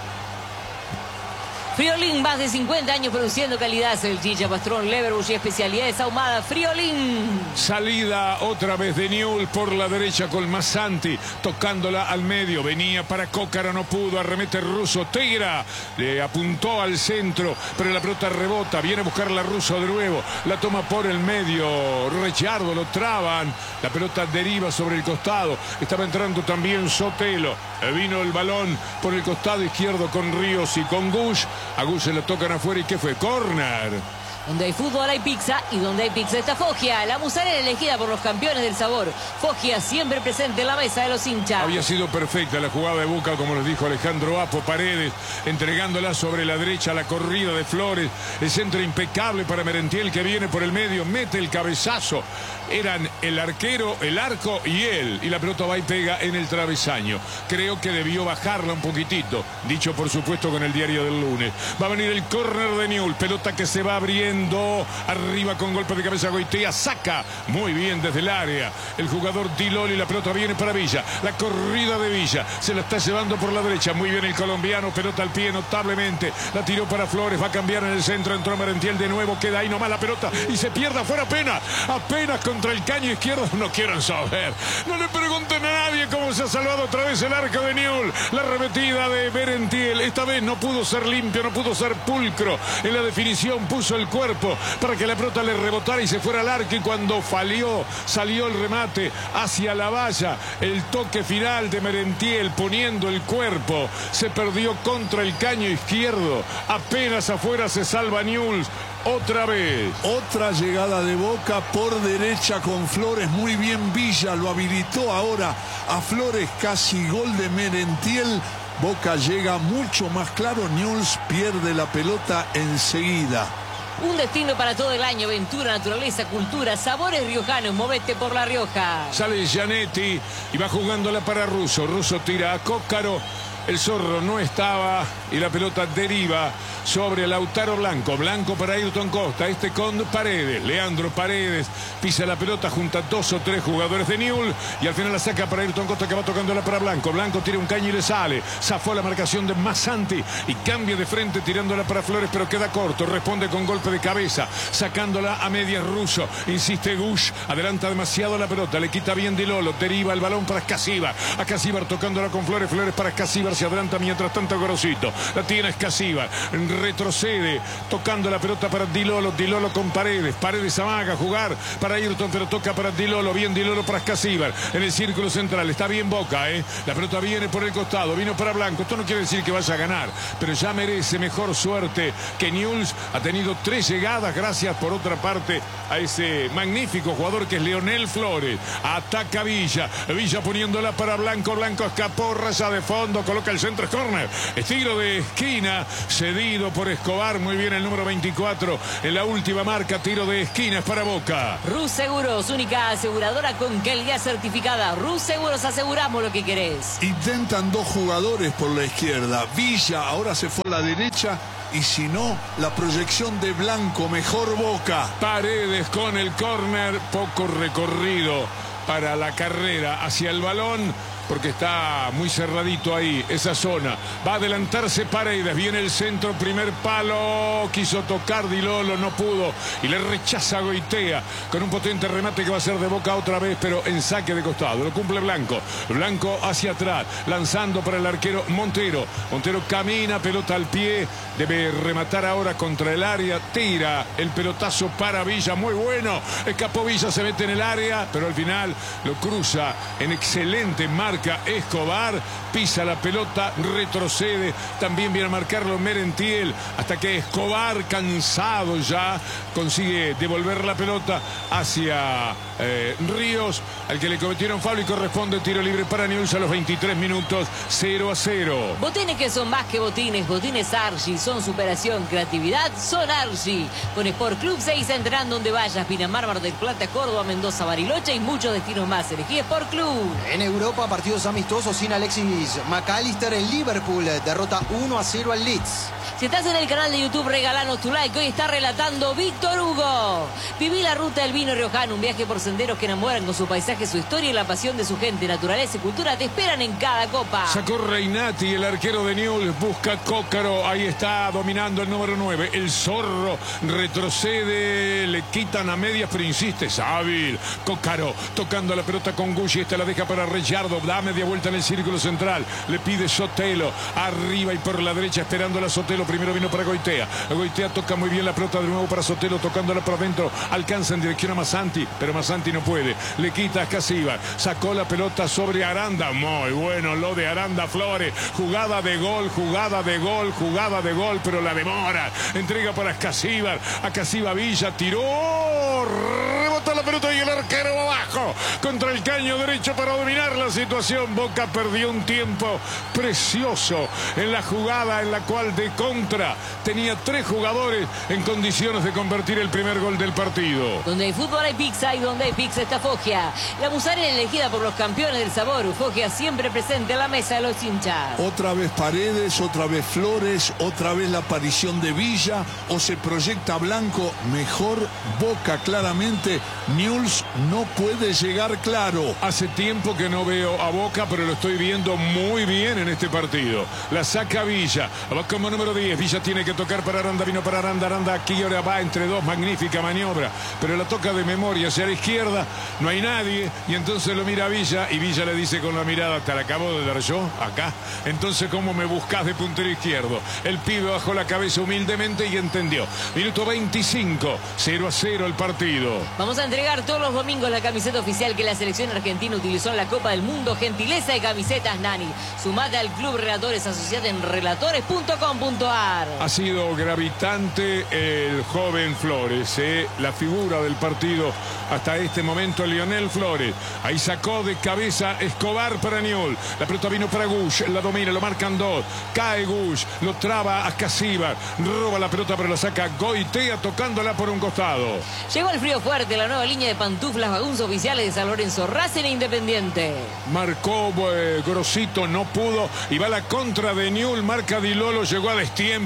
Friolín, más de cincuenta años produciendo calidad. Salchicha, pastrón, Leverbush y especialidades ahumadas. Friolín. Salida otra vez de Newell's por la derecha con Massanti, tocándola al medio. Venía para Cócara, no pudo. Arremete Russo. Tegra le apuntó al centro, pero la pelota rebota. Viene a buscarla Russo de nuevo. La toma por el medio. Rechardo lo traban. La pelota deriva sobre el costado. Estaba entrando también Sotelo. Vino el balón por el costado izquierdo con Ríos y con Gush. A Gush se lo tocan afuera y ¿qué fue? Córner. Donde hay fútbol hay pizza, y donde hay pizza está Foggia, la musarela elegida por los campeones del sabor. Foggia siempre presente en la mesa de los hinchas. Había sido perfecta la jugada de Boca, como nos dijo Alejandro Apo, Paredes entregándola sobre la derecha, la corrida de Flores, el centro impecable para Merentiel que viene por el medio, mete el cabezazo. Eran el arquero, el arco y él, y la pelota va y pega en el travesaño. Creo que debió bajarla un poquitito, dicho por supuesto con el diario del lunes. Va a venir el córner de Newell's, pelota que se va abriendo arriba con golpe de cabeza Goitea, saca muy bien desde el área el jugador Diloli, la pelota viene para Villa, la corrida de Villa, se la está llevando por la derecha, muy bien el colombiano, pelota al pie notablemente, la tiró para Flores, va a cambiar en el centro, entró Merentiel de nuevo, queda ahí nomás la pelota y se pierde afuera apenas, apenas contra el caño izquierdo, no quieren saber, no le pregunten a nadie cómo se ha salvado otra vez el arco de Newell's, la arremetida de Merentiel, esta vez no pudo ser limpio, no pudo ser pulcro, en la definición puso el cuerpo para que la pelota le rebotara y se fuera al arco, y cuando falló, salió el remate hacia la valla, el toque final de Merentiel poniendo el cuerpo, se perdió contra el caño izquierdo, apenas afuera se salva Newell's. Otra vez. Otra llegada de Boca por derecha con Flores. Muy bien Villa, lo habilitó ahora a Flores. Casi gol de Merentiel. Boca llega mucho más claro. Newell's pierde la pelota enseguida. Un destino para todo el año, aventura, naturaleza, cultura, sabores riojanos, movete por La Rioja. Sale Gianetti y va jugándola para Russo. Russo tira a Cócaro, el Zorro no estaba y la pelota deriva sobre Lautaro Blanco. Blanco para Ayrton Costa. Este con Paredes. Leandro Paredes pisa la pelota junto a dos o tres jugadores de Newell's. Y al final la saca para Ayrton Costa, que va tocándola para Blanco. Blanco tira un caño y le sale. Zafó la marcación de Masanti y cambia de frente tirándola para Flores, pero queda corto. Responde con golpe de cabeza, sacándola a medias Russo. Insiste Gush. Adelanta demasiado la pelota. Le quita bien Di Lolo. Deriva el balón para Escasíbar. A Escasíbar tocándola con Flores. Flores para Escasíbar. Se adelanta mientras tanto Gorosito. La tiene Escasíbar. Retrocede. Tocando la pelota para Di Lolo. Di Lolo con Paredes. Paredes amaga. Jugar para Ayrton, pero toca para Di Lolo. Bien Di Lolo para Escasíbar. En el círculo central. Está bien Boca, ¿eh? La pelota viene por el costado. Vino para Blanco. Esto no quiere decir que vaya a ganar, pero ya merece mejor suerte que Newell's. Ha tenido tres llegadas gracias por otra parte a ese magnífico jugador que es Leonel Flores. Ataca Villa. Villa poniéndola para Blanco. Blanco escapó, raya de fondo, coloca el centro, es córner. Tiro de esquina, cedido por Escobar. Muy bien el número veinticuatro en la última marca. Tiro de esquina es para Boca. Rus Seguros, única aseguradora con calidad certificada. Rus Seguros, aseguramos lo que querés. Intentan dos jugadores por la izquierda. Villa ahora se fue a la derecha. Y si no, la proyección de Blanco, mejor Boca. Paredes con el córner, poco recorrido para la carrera hacia el balón, porque está muy cerradito ahí, esa zona. Va a adelantarse Paredes, viene el centro, primer palo, quiso tocar Di Lolo, no pudo, y le rechaza a Goitea, con un potente remate que va a ser de Boca otra vez, pero en saque de costado. Lo cumple Blanco, Blanco hacia atrás, lanzando para el arquero Montero. Montero camina, pelota al pie, debe rematar ahora contra el área, tira el pelotazo para Villa, muy bueno, escapó Villa, se mete en el área, pero al final lo cruza en excelente marca Escobar, pisa la pelota, retrocede, también viene a marcarlo Merentiel, hasta que Escobar, cansado ya, consigue devolver la pelota hacia eh, Ríos, al que le cometieron foul, y corresponde tiro libre para Newell's a los veintitrés minutos, cero a cero. Botines que son más que botines, botines Archie, son superación, creatividad, son Archie. Con Sport Club seis entran donde vayas, Pinamar, Mar del Plata, Córdoba, Mendoza, Bariloche y muchos destinos más. Elegí Sport Club. En Europa, partidos amistosos sin Alexis McAllister. En Liverpool derrota uno a cero al Leeds. Si estás en el canal de YouTube, regalanos tu like. Hoy está relatando Víctor Hugo. Viví la ruta del vino riojano, un viaje por senderos que enamoran con su paisaje, su historia y la pasión de su gente. Naturaleza y cultura te esperan en cada copa. Sacó Reinati, el arquero de Newell's, busca Cócaro, ahí está dominando el número nueve. El Zorro retrocede, le quitan a medias, pero insiste, es hábil. Cócaro tocando la pelota con Gucci, esta la deja para Reyardo, da media vuelta en el círculo central, le pide Sotelo, arriba y por la derecha esperando a Sotelo. Primero vino para Goitea. Goitea toca muy bien la pelota de nuevo para Sotelo, tocándola por adentro. Alcanza en dirección a Masanti, pero Masanti no puede. Le quita a Escasíbar. Sacó la pelota sobre Aranda. Muy bueno lo de Aranda Flores. Jugada de gol, jugada de gol, jugada de gol, pero la demora. Entrega para Escasíbar. A Escasíbar Villa tiró. Rebotó la pelota y el arquero abajo. Contra el caño derecho para dominar la situación. Boca perdió un tiempo precioso en la jugada en la cual de contra tenía tres jugadores en condiciones de convertir el primer gol del partido. Donde hay fútbol hay pizza y donde hay pizza está Foggia. La musarela elegida por los campeones del sabor. Foggia siempre presente en la mesa de los hinchas. Otra vez Paredes, otra vez Flores, otra vez la aparición de Villa, o se proyecta Blanco. Mejor Boca, claramente. Newell's no puede llegar claro. Hace tiempo que no veo a Boca, pero lo estoy viendo muy bien en este partido. La saca Villa, va como número diez. Villa tiene que tocar para Aranda, vino para Aranda, Aranda aquí ahora va entre dos, magnífica maniobra, pero la toca de memoria hacia la izquierda, no hay nadie, y entonces lo mira a Villa, y Villa le dice con la mirada, te la acabo de dar yo, acá, entonces ¿cómo me buscas de puntero izquierdo? El pibe bajó la cabeza humildemente y entendió. Minuto veinticinco, cero a cero el partido. Vamos a entregar todos los domingos la camiseta oficial que la selección argentina utilizó en la Copa del Mundo. Gentileza de Camisetas Nani. Sumate al Club Relatores, asociate en relatores punto com punto a r. Ha sido gravitante el joven Flores, eh, la figura del partido hasta este momento, Leonel Flores. Ahí sacó de cabeza Escobar para Newell's. La pelota vino para Gush, la domina, lo marcan dos. Cae Gush, lo traba a Escasíbar, roba la pelota pero la saca Goitea tocándola por un costado. Llegó el frío fuerte, la nueva línea de pantuflas Baguns oficiales de San Lorenzo, Racing e Independiente. Marcó eh, Grosito, no pudo, y va la contra de Newell's, marca Di Lolo, llegó a destiempo,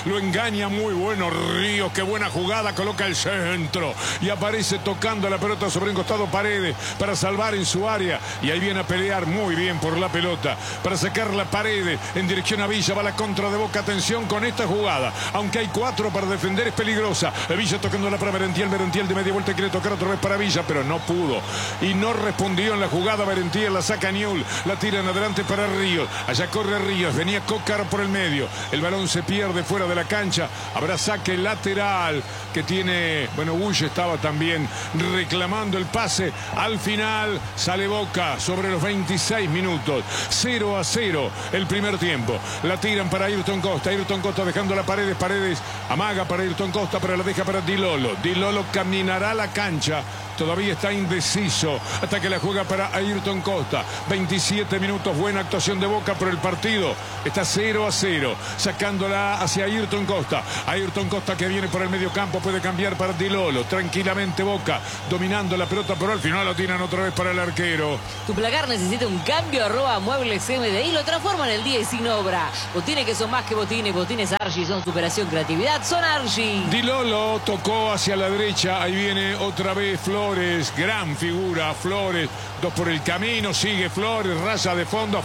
lo engaña muy bueno Ríos, qué buena jugada, coloca el centro y aparece tocando la pelota sobre un costado Paredes para salvar en su área, y ahí viene a pelear muy bien por la pelota para sacar la Paredes en dirección a Villa. Va la contra de Boca, atención con esta jugada, aunque hay cuatro para defender, es peligrosa. Villa tocándola para Merentiel, Merentiel de media vuelta quiere tocar otra vez para Villa, pero no pudo y no respondió en la jugada. Merentiel la saca Newell, la tiran adelante para Ríos, allá corre Ríos, venía Cócaro por el medio, el balón se pierde fuera de la cancha, habrá saque lateral que tiene, bueno, Bush estaba también reclamando el pase. Al final sale Boca sobre los veintiséis minutos, cero a cero el primer tiempo. La tiran para Ayrton Costa, Ayrton Costa dejando la Paredes, Paredes amaga para Ayrton Costa, pero la deja para Di Lolo. Di Lolo caminará a la cancha, todavía está indeciso hasta que la juega para Ayrton Costa. veintisiete minutos, buena actuación de Boca, pero el partido está cero a cero, sacándola hacia Ayrton Costa. Ayrton Costa que viene por el medio campo, puede cambiar para Di Lolo. Tranquilamente Boca dominando la pelota, pero al final lo tiran otra vez para el arquero. Tu placar necesita un cambio, arroba Muebles M D I, lo transforma en el día y sin obra. Botines que son más que botines, botines Archie son superación, creatividad, son Archie. Di Lolo tocó hacia la derecha, ahí viene otra vez Flores, gran figura Flores, dos por el camino, sigue Flores, raya de fondo,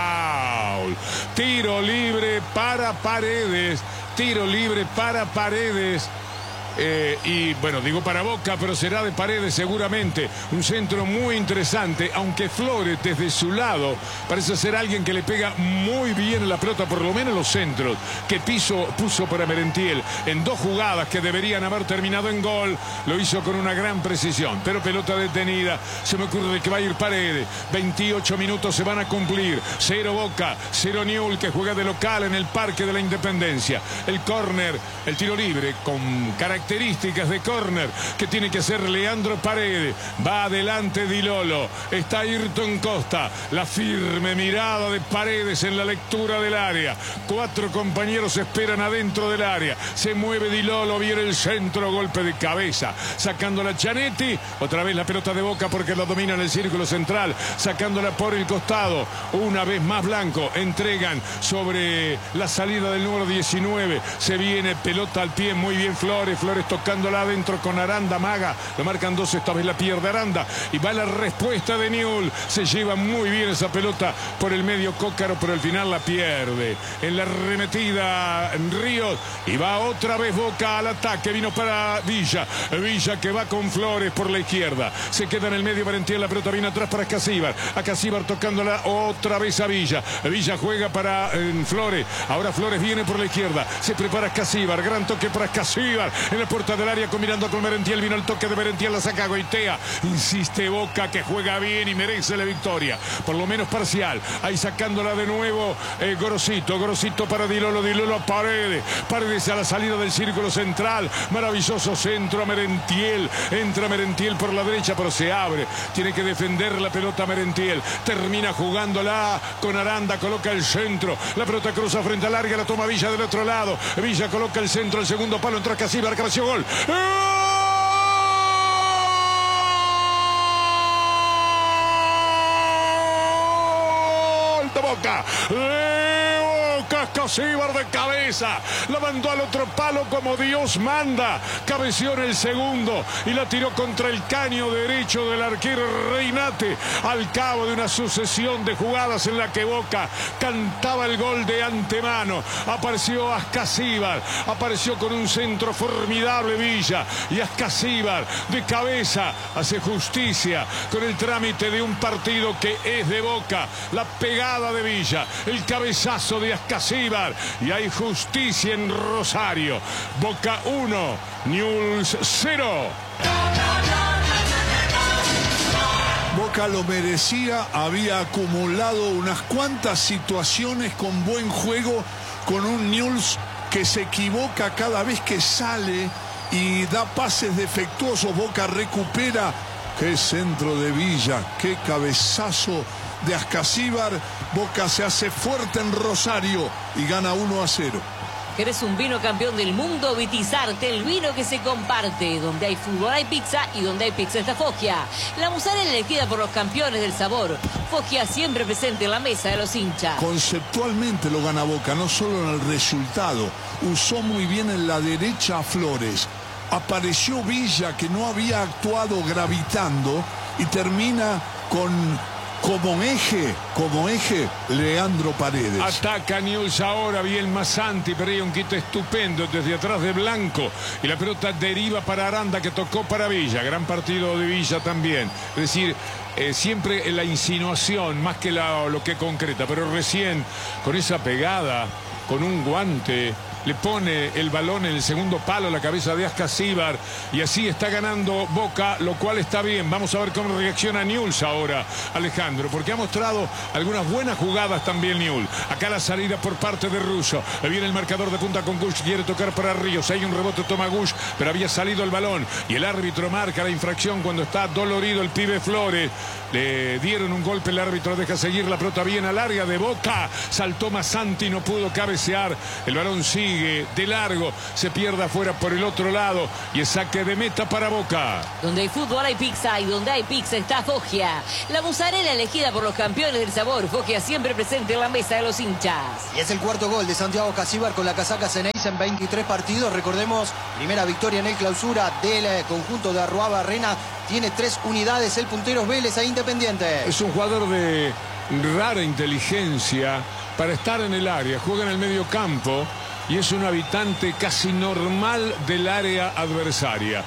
foul. Tiro libre para Paredes, tiro libre para Paredes. Eh, y bueno, digo para Boca, pero será de Paredes seguramente. Un centro muy interesante, aunque Flores desde su lado parece ser alguien que le pega muy bien la pelota, por lo menos los centros que piso, puso para Merentiel en dos jugadas que deberían haber terminado en gol. Lo hizo con una gran precisión, pero pelota detenida. Se me ocurre de que va a ir Paredes. veintiocho minutos se van a cumplir. Cero Boca, cero Newell, que juega de local en el Parque de la Independencia. El córner, el tiro libre con características características de córner que tiene que hacer Leandro Paredes. Va adelante Di Lolo, está Ayrton Costa, la firme mirada de Paredes en la lectura del área. Cuatro compañeros esperan adentro del área, se mueve Di Lolo, viene el centro, golpe de cabeza, sacándola Gianetti, otra vez la pelota de Boca porque la domina en el círculo central, sacándola por el costado, una vez más Blanco, entregan sobre la salida del número diecinueve, se viene pelota al pie, muy bien Flores, Flores tocándola adentro con Aranda, maga, lo marcan dos, esta vez la pierde Aranda y va la respuesta de Newell, se lleva muy bien esa pelota por el medio Cócaro, pero al final la pierde en la arremetida en Ríos y va otra vez Boca al ataque, vino para Villa, Villa que va con Flores por la izquierda, se queda en el medio Merentiel, la pelota viene atrás para Casíbar, a Casíbar tocándola otra vez a Villa, Villa juega para eh, Flores, ahora Flores viene por la izquierda, se prepara Casíbar, gran toque para Casíbar en la puerta del área combinando con Merentiel, vino el toque de Merentiel, la saca Goitea, insiste Boca que juega bien y merece la victoria, por lo menos parcial, ahí sacándola de nuevo eh, Gorosito, Gorosito para Di Lolo, Di Lolo a Paredes, Paredes a la salida del círculo central, maravilloso centro a Merentiel, entra Merentiel por la derecha pero se abre, tiene que defender la pelota Merentiel, termina jugándola con Aranda, coloca el centro, la pelota cruza frente al área, la toma Villa del otro lado, Villa coloca el centro, el segundo palo, entra Casíbar, cabeció gol. ¡Gol de Boca! Casíbar de cabeza, la mandó al otro palo como Dios manda, cabeció en el segundo y la tiró contra el caño derecho del arquero Reinate, al cabo de una sucesión de jugadas en la que Boca cantaba el gol de antemano. Apareció Ascasíbar, apareció con un centro formidable Villa, y Ascasíbar de cabeza hace justicia con el trámite de un partido que es de Boca, la pegada de Villa, el cabezazo de Ascasíbar, y hay justicia en Rosario. Boca uno, Newell's cero. Boca lo merecía, había acumulado unas cuantas situaciones con buen juego, con un Newell's que se equivoca cada vez que sale y da pases defectuosos. Boca recupera. Qué centro de Villa, qué cabezazo de Ascasíbar. Boca se hace fuerte en Rosario y gana uno a cero. ¿Querés un vino campeón del mundo? Vitizarte, el vino que se comparte. Donde hay fútbol hay pizza y donde hay pizza está Foggia. La mozzarella elegida por los campeones del sabor. Foggia siempre presente en la mesa de los hinchas. Conceptualmente lo gana Boca, no solo en el resultado. Usó muy bien en la derecha a Flores. Apareció Villa, que no había actuado gravitando, y termina con... Como eje, como eje, Leandro Paredes. Ataca Newell's ahora, bien Masanti, pero hay un quito estupendo desde atrás de Blanco. Y la pelota deriva para Aranda, que tocó para Villa. Gran partido de Villa también. Es decir, eh, siempre la insinuación, más que la, lo que concreta. Pero recién, con esa pegada, con un guante, le pone el balón en el segundo palo a la cabeza de Ascasíbar, y así está ganando Boca, lo cual está bien. Vamos a ver cómo reacciona Newell's ahora, Alejandro, porque ha mostrado algunas buenas jugadas también Newell's. Acá la salida por parte de Russo. Le viene el marcador de punta con Gush, quiere tocar para Ríos. Hay un rebote, toma Gush, pero había salido el balón y el árbitro marca la infracción cuando está dolorido el pibe Flores. Le dieron un golpe, el árbitro deja seguir la pelota bien al área de Boca. Saltó Masanti, no pudo cabecear. El balón sigue de largo, se pierde afuera por el otro lado y es saque de meta para Boca. Donde hay fútbol hay pizza y donde hay pizza está Foggia. La mozzarella elegida por los campeones del sabor. Foggia siempre presente en la mesa de los hinchas. Y es el cuarto gol de Santiago Casíbar con la casaca Ceneice en veintitrés partidos. Recordemos, primera victoria en el clausura del conjunto de Arruá Barrena. Tiene tres unidades el puntero Vélez a Independiente. Es un jugador de rara inteligencia para estar en el área. Juega en el medio campo y es un habitante casi normal del área adversaria.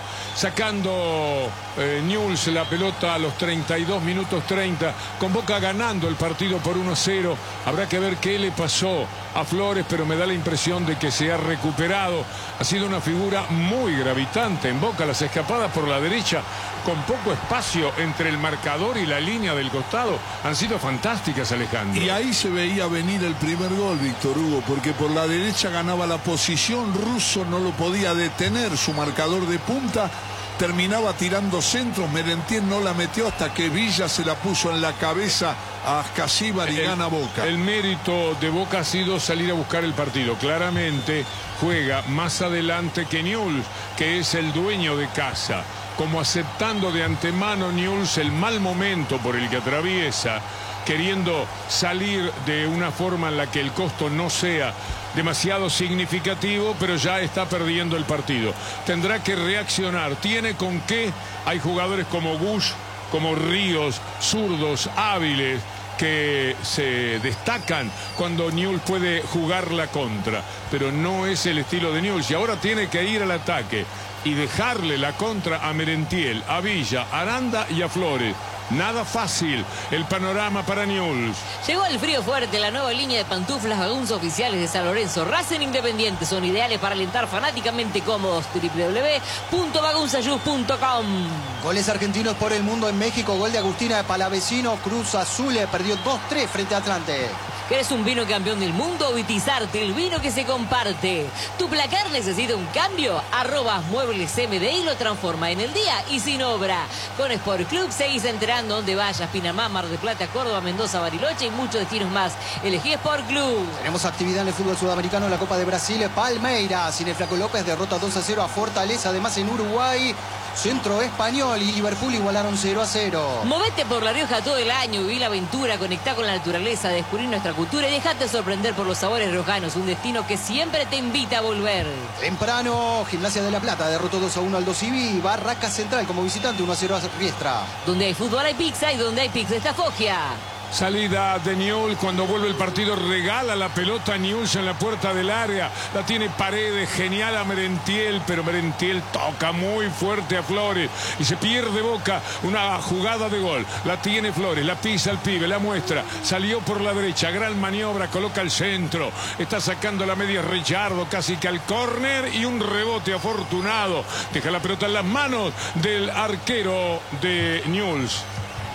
Sacando eh, Newell's la pelota a los treinta y dos minutos treinta, con Boca ganando el partido por uno a cero. Habrá que ver qué le pasó a Flores, pero me da la impresión de que se ha recuperado. Ha sido una figura muy gravitante en Boca. Las escapadas por la derecha, con poco espacio entre el marcador y la línea del costado, han sido fantásticas, Alejandro. Y ahí se veía venir el primer gol, Víctor Hugo, porque por la derecha ganaba la posición. Russo no lo podía detener, su marcador de punta. Terminaba tirando centros, Merentiel no la metió hasta que Villa se la puso en la cabeza a Ascasíbar y el, gana Boca. El mérito de Boca ha sido salir a buscar el partido. Claramente juega más adelante que Newell's, que es el dueño de casa, como aceptando de antemano Newell's el mal momento por el que atraviesa, queriendo salir de una forma en la que el costo no sea demasiado significativo, pero ya está perdiendo el partido. Tendrá que reaccionar. Tiene con qué. Hay jugadores como Gush, como Ríos, zurdos, hábiles, que se destacan cuando Newell's puede jugar la contra, pero no es el estilo de Newell's, y ahora tiene que ir al ataque y dejarle la contra a Merentiel, a Villa, a Aranda y a Flores. Nada fácil el panorama para Newell's. Llegó el frío fuerte, la nueva línea de pantuflas Bagunza oficiales de San Lorenzo. Racing Independiente son ideales para alentar fanáticamente cómodos. doble u doble u doble u punto bagunzayus punto com. Goles argentinos por el mundo en México. Gol de Agustina de Palavecino. Cruz Azul perdió dos tres frente a Atlante. ¿Querés un vino campeón del mundo? Vitizarte, el vino que se comparte. ¿Tu placar necesita un cambio? Arroba Muebles M D y lo transforma en el día y sin obra. Con Sport Club seguís enterando donde vayas. Pinamá, Mar del Plata, Córdoba, Mendoza, Bariloche y muchos destinos más. Elegí Sport Club. Tenemos actividad en el fútbol sudamericano en la Copa de Brasil. Palmeiras, sin el Flaco López, derrota dos a cero a Fortaleza. Además en Uruguay, Centro Español y Liverpool igualaron cero a cero. Movete por La Rioja todo el año, viví la aventura, conectá con la naturaleza, descubrir nuestra cultura y dejate sorprender por los sabores riojanos, un destino que siempre te invita a volver. Temprano, Gimnasia de La Plata derrotó dos a uno al Dosivi. Barracas Central como visitante uno a cero a Riestra. Donde hay fútbol hay pizza y donde hay pizza está Foggia. Salida de Newell's, cuando vuelve el partido regala la pelota a Newell's en la puerta del área. La tiene Paredes, genial a Merentiel, pero Merentiel toca muy fuerte a Flores y se pierde Boca. Una jugada de gol, la tiene Flores, la pisa el pibe, la muestra, salió por la derecha, gran maniobra, coloca el centro, está sacando la media Richardo casi que al córner y un rebote afortunado. Deja la pelota en las manos del arquero de Newell's.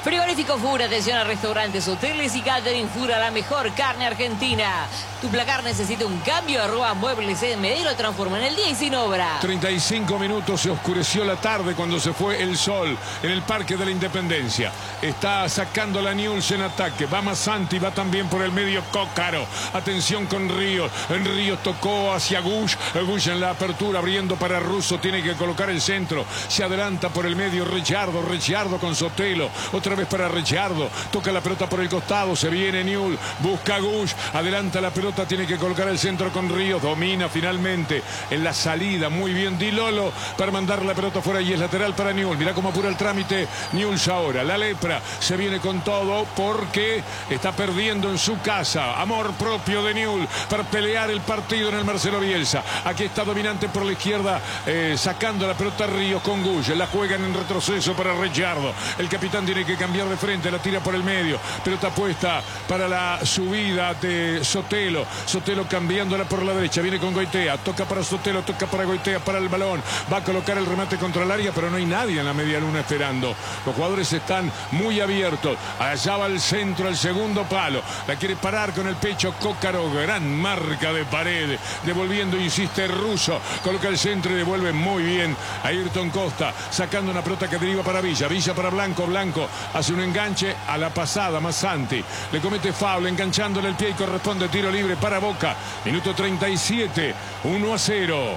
Frigorífico Fura, atención a restaurantes, hoteles y catering. Fura, la mejor carne argentina. Tu placar necesita un cambio, arroba muebles en medio, lo transforma en el día y sin obra. treinta y cinco minutos, se oscureció la tarde cuando se fue el sol en el Parque de la Independencia. Está sacando la Newell's en ataque. Va Massanti, va también por el medio Cócaro. Atención con Ríos. En Ríos tocó hacia Gush. Gush en la apertura, abriendo para Russo. Tiene que colocar el centro. Se adelanta por el medio Ricciardo. Ricciardo con Sotelo. Otra vez para Ricciardo. Toca la pelota por el costado. Se viene Newell's. Busca Gush. Adelanta la pelota. Tiene que colocar el centro con Ríos. Domina finalmente en la salida. Muy bien Di Lolo para mandar la pelota fuera y es lateral para Newell's. Mirá cómo apura el trámite Newell's ahora. La lepra se viene con todo porque está perdiendo en su casa. Amor propio de Newell's para pelear el partido en el Marcelo Bielsa. Aquí está dominante por la izquierda, eh, sacando la pelota Ríos con Gush. La juegan en retroceso para Ricciardo. El capitán tiene que cambiar de frente. La tira por el medio. Pelota puesta para la subida de Sotelo. Sotelo cambiándola por la derecha. Viene con Goitea. Toca para Sotelo. Toca para Goitea. Para el balón. Va a colocar el remate contra el área, pero no hay nadie en la media luna esperando. Los jugadores están muy abiertos. Allá va el centro, al segundo palo. La quiere parar con el pecho Cócaro. Gran marca de Paredes. Devolviendo, insiste Russo. Coloca el centro y devuelve muy bien a Ayrton Costa. Sacando una pelota que deriva para Villa. Villa para Blanco. Blanco hace un enganche a la pasada. Massanti le comete foul enganchándole el pie y corresponde tiro libre para Boca. Minuto treinta y siete. uno a cero.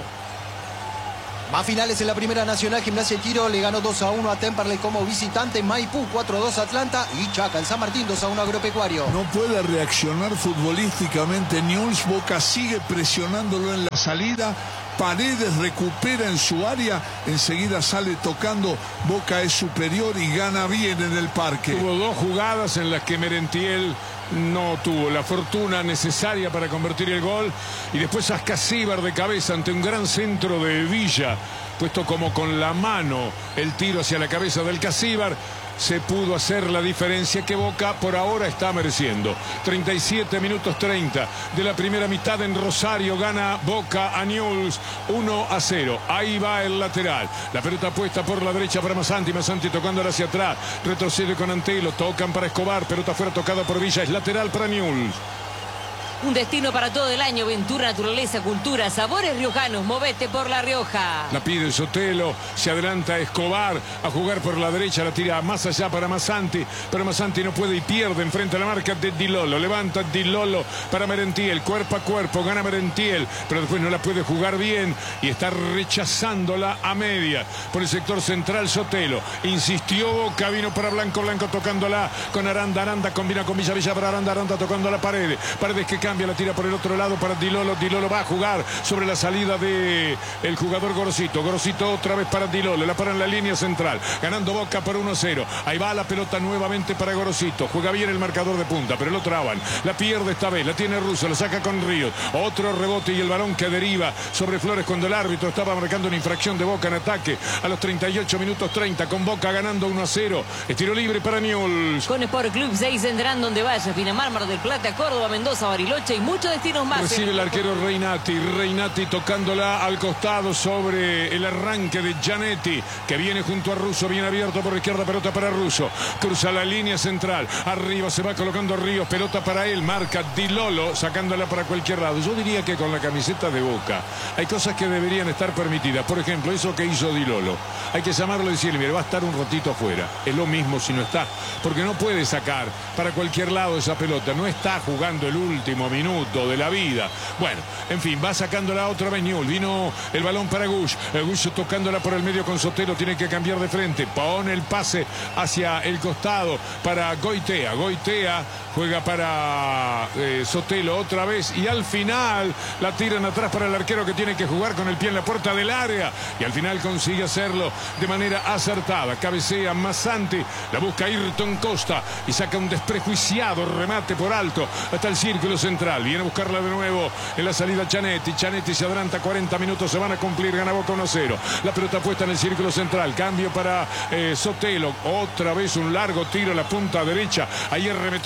Más finales en la Primera Nacional. Gimnasia y Tiro le ganó dos a uno a Temperley como visitante. Maipú cuatro a dos a Atlanta. Y Chaca en San Martín dos a uno a Agropecuario. No puede reaccionar futbolísticamente Newell's. Boca sigue presionándolo en la salida. Paredes recupera en su área. Enseguida sale tocando. Boca es superior y gana bien en el parque. Hubo dos jugadas en las que Merentiel no tuvo la fortuna necesaria para convertir el gol. Y después Ascasíbar de cabeza ante un gran centro de Villa. Puesto como con la mano el tiro hacia la cabeza del Casíbar. Se pudo hacer la diferencia que Boca por ahora está mereciendo. treinta y siete minutos treinta de la primera mitad en Rosario. Gana Boca a Newell's uno a cero. Ahí va el lateral. La pelota puesta por la derecha para Massanti. Massanti tocándola hacia atrás. Retrocede con Antelo. Tocan para Escobar. Pelota fuera tocada por Villa. Es lateral para Newell's. Un destino para todo el año. Ventura, naturaleza, cultura, sabores riojanos. Movete por La Rioja. La pide Sotelo. Se adelanta Escobar a jugar por la derecha. La tira más allá para Massanti. Pero Massanti no puede y pierde enfrente a la marca de Di Lolo. Levanta Di Lolo para Merentiel. Cuerpo a cuerpo. Gana Merentiel. Pero después no la puede jugar bien. Y está rechazándola a media. Por el sector central Sotelo. Insistió Boca. Vino para Blanco. Blanco tocándola con Aranda. Aranda combina con Villa. Villa para Aranda. Aranda tocando la pared. Paredes que cambia, la tira por el otro lado para Di Lolo. Di Lolo va a jugar sobre la salida de el jugador Gorosito. Gorosito otra vez para Di Lolo. La para en la línea central. Ganando Boca por uno a cero. Ahí va la pelota nuevamente para Gorosito. Juega bien el marcador de punta, pero lo traban. La pierde esta vez. La tiene Russo. La saca con Ríos. Otro rebote y el balón que deriva sobre Flores cuando el árbitro estaba marcando una infracción de Boca en ataque. A los treinta y ocho minutos treinta con Boca ganando uno a cero. Estiro libre para Newell's. Con Sport Club seis vendrán donde vaya. Pinamar, Mar del Plata, Córdoba, Mendoza, Bariloche y muchos destinos más. Recibe el arquero Reinati. Reinati tocándola al costado sobre el arranque de Gianetti, que viene junto a Russo, bien abierto por la izquierda, pelota para Russo. Cruza la línea central. Arriba se va colocando Ríos, pelota para él. Marca Di Lolo, sacándola para cualquier lado. Yo diría que con la camiseta de Boca hay cosas que deberían estar permitidas. Por ejemplo, eso que hizo Di Lolo. Hay que llamarlo y decirle, mire, va a estar un ratito afuera. Es lo mismo si no está. Porque no puede sacar para cualquier lado esa pelota. No está jugando el último minuto de la vida. Bueno, en fin, va sacándola otra vez Newell's. Vino el balón para Gush. Gush tocándola por el medio con Sotelo. Tiene que cambiar de frente. Pone el pase hacia el costado para Goitea. Goitea juega para eh, Sotelo otra vez. Y al final la tiran atrás para el arquero que tiene que jugar con el pie en la puerta del área. Y al final consigue hacerlo de manera acertada. Cabecea Massanti. La busca Ayrton Costa. Y saca un desprejuiciado remate por alto hasta el círculo central. Viene a buscarla de nuevo en la salida Gianetti. Gianetti se adelanta, cuarenta minutos se van a cumplir. Gana Boca uno a cero. La pelota puesta en el círculo central. Cambio para eh, Sotelo. Otra vez un largo tiro a la punta derecha. Ayer remetió muy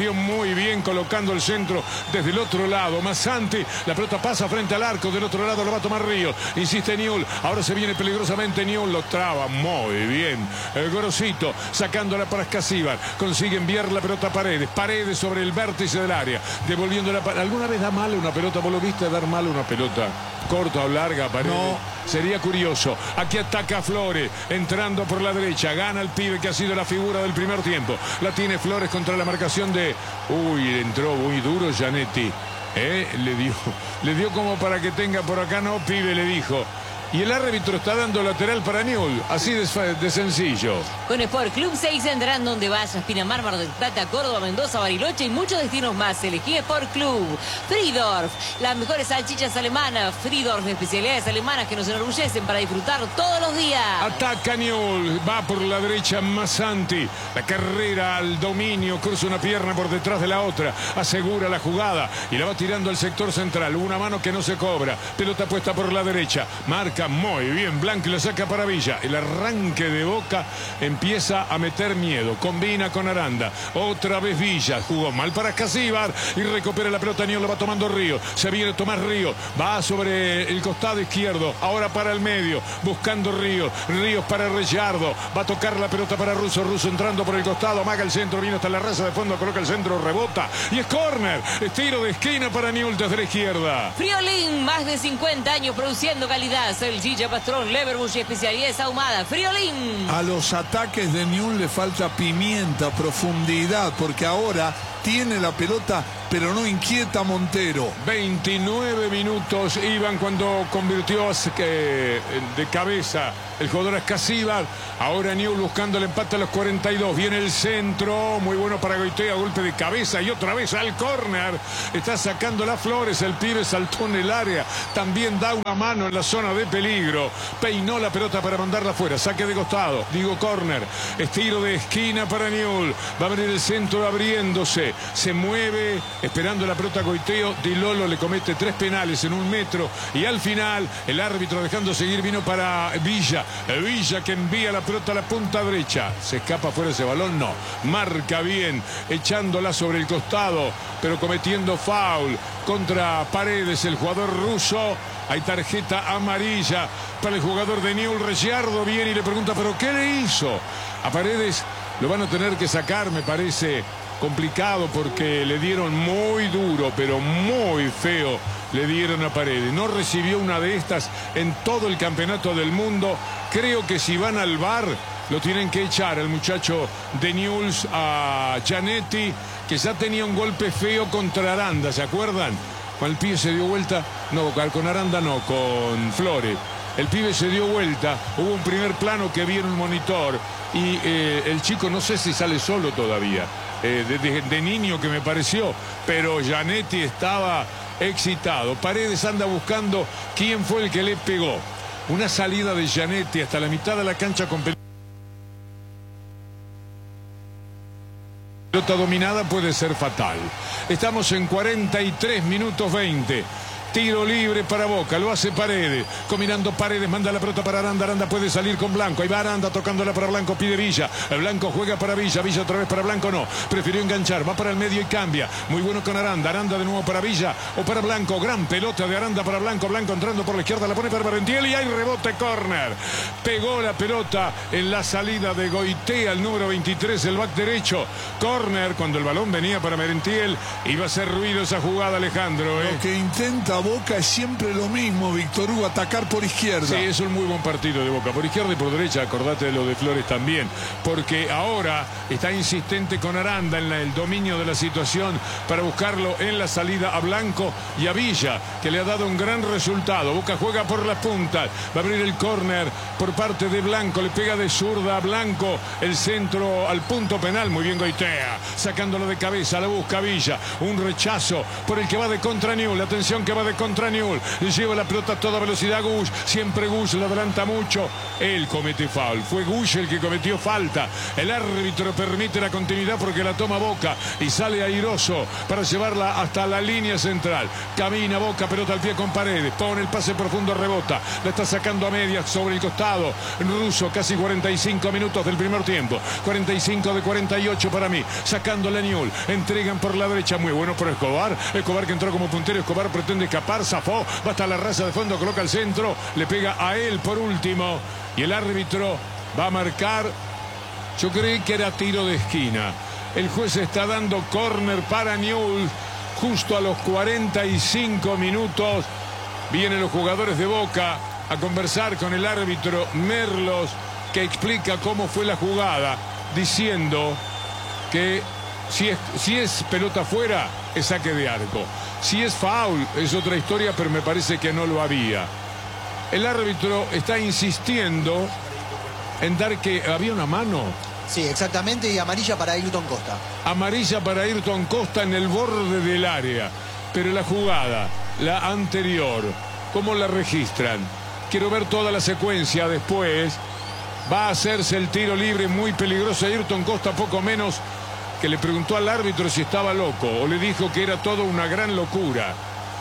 muy bien colocando el centro desde el otro lado. Massanti, la pelota pasa frente al arco, del otro lado lo va a tomar Río. Insiste Newell, ahora se viene peligrosamente Newell, lo traba muy bien. El Gorosito sacándola para Escasíbar, consigue enviar la pelota a Paredes. Paredes sobre el vértice del área, devolviéndola. ¿Alguna vez da mal una pelota? ¿Vos lo viste dar mal una pelota? Corta o larga, Paredes. No. Sería curioso. Aquí ataca Flores, entrando por la derecha. Gana el pibe que ha sido la figura del primer tiempo. La tiene Flores contra la marcación de... Uy, entró muy duro Gianetti. ¿Eh? Le dio, le dio como para que tenga por acá. No, pibe, le dijo. Y el árbitro está dando lateral para Newell. Así de, de sencillo. Con Sport Club seis vendrán donde vayas. Pinamar, Mar del Plata, Córdoba, Mendoza, Bariloche y muchos destinos más. Elegí Sport Club. Friedorf, las mejores salchichas alemanas. Friedorf, especialidades alemanas que nos enorgullecen para disfrutar todos los días. Ataca Newell, va por la derecha Massanti. La carrera al dominio, cruza una pierna por detrás de la otra. Asegura la jugada y la va tirando al sector central. Una mano que no se cobra. Pelota puesta por la derecha. Marca muy bien, Blanco la saca para Villa. El arranque de Boca empieza a meter miedo. Combina con Aranda. Otra vez Villa. Jugó mal para Escasíbar y recupera la pelota. Newell lo va tomando Río. Se viene Tomás Río. Va sobre el costado izquierdo. Ahora para el medio. Buscando Río. Ríos para Rellardo. Va a tocar la pelota para Russo. Russo entrando por el costado. Amaga el centro. Viene hasta la raza de fondo. Coloca el centro. Rebota. Y es córner. Tiro de esquina para Newell desde la izquierda. Friolín, más de cincuenta años produciendo calidad. Salchicha Pastrón, Leverbush y especialidades ahumadas. Friolín. A los ataques de Newell le falta pimienta, profundidad, porque ahora tiene la pelota, pero no inquieta a Montero. veintinueve minutos iban cuando convirtió de cabeza el jugador Escasíbar. Ahora Newell buscando el empate a los cuarenta y dos. Viene el centro, muy bueno para Goitea, golpe de cabeza y otra vez al córner. Está sacando las Flores, el pibe saltó en el área. También da una mano en la zona de peligro. Peinó la pelota para mandarla afuera. Saque de costado, digo córner. Estiro de esquina para Newell. Va a venir el centro abriéndose. Se mueve, esperando la pelota Goiteo. Di Lolo le comete tres penales en un metro. Y al final, el árbitro dejando seguir vino para Villa. Villa que envía la pelota a la punta derecha. ¿Se escapa fuera ese balón? No. Marca bien, echándola sobre el costado, pero cometiendo foul contra Paredes, el jugador ruso. Hay tarjeta amarilla para el jugador de Newell. Rellardo viene y le pregunta, ¿pero qué le hizo? A Paredes lo van a tener que sacar, me parece complicado, porque le dieron muy duro, pero muy feo le dieron a Paredes. No recibió una de estas en todo el campeonato del mundo. Creo que si van al V A R lo tienen que echar al muchacho de Newell, a Gianetti, que ya tenía un golpe feo contra Aranda, ¿se acuerdan? Cuando el pibe se dio vuelta, no, con Aranda no, con Flores. El pibe se dio vuelta, hubo un primer plano que vi en un monitor y eh, el chico no sé si sale solo todavía, eh, de, de, de niño que me pareció, pero Gianetti estaba excitado. Paredes anda buscando quién fue el que le pegó. Una salida de Gianetti hasta la mitad de la cancha con pelota dominada puede ser fatal. Estamos en cuarenta y tres minutos veinte. Tiro libre para Boca, lo hace Paredes. Combinando Paredes, manda la pelota para Aranda. Aranda puede salir con Blanco. Ahí va Aranda tocándola para Blanco, pide Villa. El Blanco juega para Villa. Villa otra vez para Blanco, no. Prefirió enganchar, va para el medio y cambia. Muy bueno con Aranda. Aranda de nuevo para Villa o para Blanco. Gran pelota de Aranda para Blanco. Blanco entrando por la izquierda, la pone para Merentiel y hay rebote, córner. Pegó la pelota en la salida de Goitea, el número veintitrés, el back derecho. Córner, cuando el balón venía para Merentiel. Iba a hacer ruido esa jugada, Alejandro. ¿eh? Lo que intenta Boca es siempre lo mismo, Víctor Hugo, atacar por izquierda. Sí, es un muy buen partido de Boca, por izquierda y por derecha. Acordate de lo de Flores también, porque ahora está insistente con Aranda en la, el dominio de la situación para buscarlo en la salida a Blanco y a Villa, que le ha dado un gran resultado. Boca juega por las puntas, va a abrir el córner por parte de Blanco, le pega de zurda a Blanco, el centro al punto penal, muy bien Goitea, sacándolo de cabeza, la busca Villa, un rechazo por el que va de contra Newell, atención que va de recontra Newell. Lleva la pelota a toda velocidad Gush. Siempre Gush la adelanta mucho. Él comete foul. Fue Gush el que cometió falta. El árbitro permite la continuidad porque la toma Boca y sale airoso para llevarla hasta la línea central. Camina Boca, pelota al pie con Paredes. Pone el pase profundo, rebota. La está sacando a medias sobre el costado. Russo, casi cuarenta y cinco minutos del primer tiempo. cuarenta y cinco de cuarenta y ocho para mí. Sacando la Newell. Entregan por la derecha. Muy bueno por Escobar. Escobar que entró como puntero. Escobar pretende escapar. Zafó. Va hasta la raza de fondo. Coloca el centro. Le pega a él por último. Y el árbitro va a marcar. Yo creí que era tiro de esquina. El juez está dando córner para Newell. Justo a los cuarenta y cinco minutos. Vienen los jugadores de Boca a conversar con el árbitro Merlos, que explica cómo fue la jugada, diciendo que si es, si es pelota fuera, es saque de arco. Si es foul, es otra historia, pero me parece que no lo había. El árbitro está insistiendo en dar que había una mano. Sí, exactamente, y amarilla para Ayrton Costa. Amarilla para Ayrton Costa en el borde del área. Pero la jugada, la anterior, ¿cómo la registran? Quiero ver toda la secuencia después. Va a hacerse el tiro libre muy peligroso. Ayrton Costa, poco menos que le preguntó al árbitro si estaba loco o le dijo que era todo una gran locura.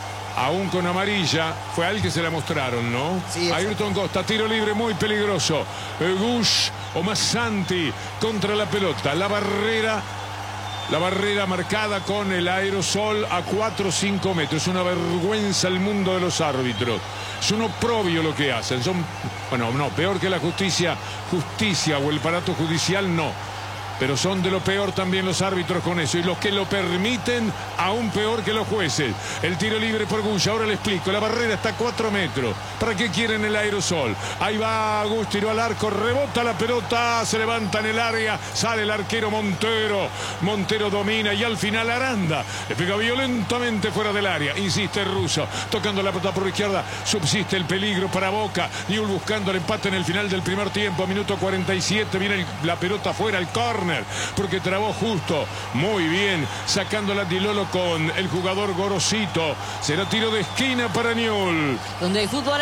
Aún con amarilla, fue a él que se la mostraron, ¿no? Sí, Ayrton Costa, tiro libre muy peligroso. Gush o Massanti contra la pelota. La barrera, la barrera marcada con el aerosol a cuatro o cinco metros. Es una vergüenza el mundo de los árbitros. Es un oprobio lo que hacen. Son, bueno, no, peor que la justicia, justicia o el aparato judicial, no. Pero son de lo peor también los árbitros con eso. Y los que lo permiten, aún peor que los jueces. El tiro libre por Gush. Ahora le explico. La barrera está a cuatro metros. ¿Para qué quieren el aerosol? Ahí va Gush, tiró al arco. Rebota la pelota. Se levanta en el área. Sale el arquero Montero. Montero domina. Y al final Aranda le pega violentamente fuera del área. Insiste Russo. Tocando la pelota por la izquierda. Subsiste el peligro para Boca. Newell buscando el empate en el final del primer tiempo. Minuto cuarenta y siete. Viene el, la pelota fuera. El córner. Porque trabó justo, muy bien, sacándola Dilolo con el jugador Gorosito. Será tiro de esquina para Newell. Donde hay fútbol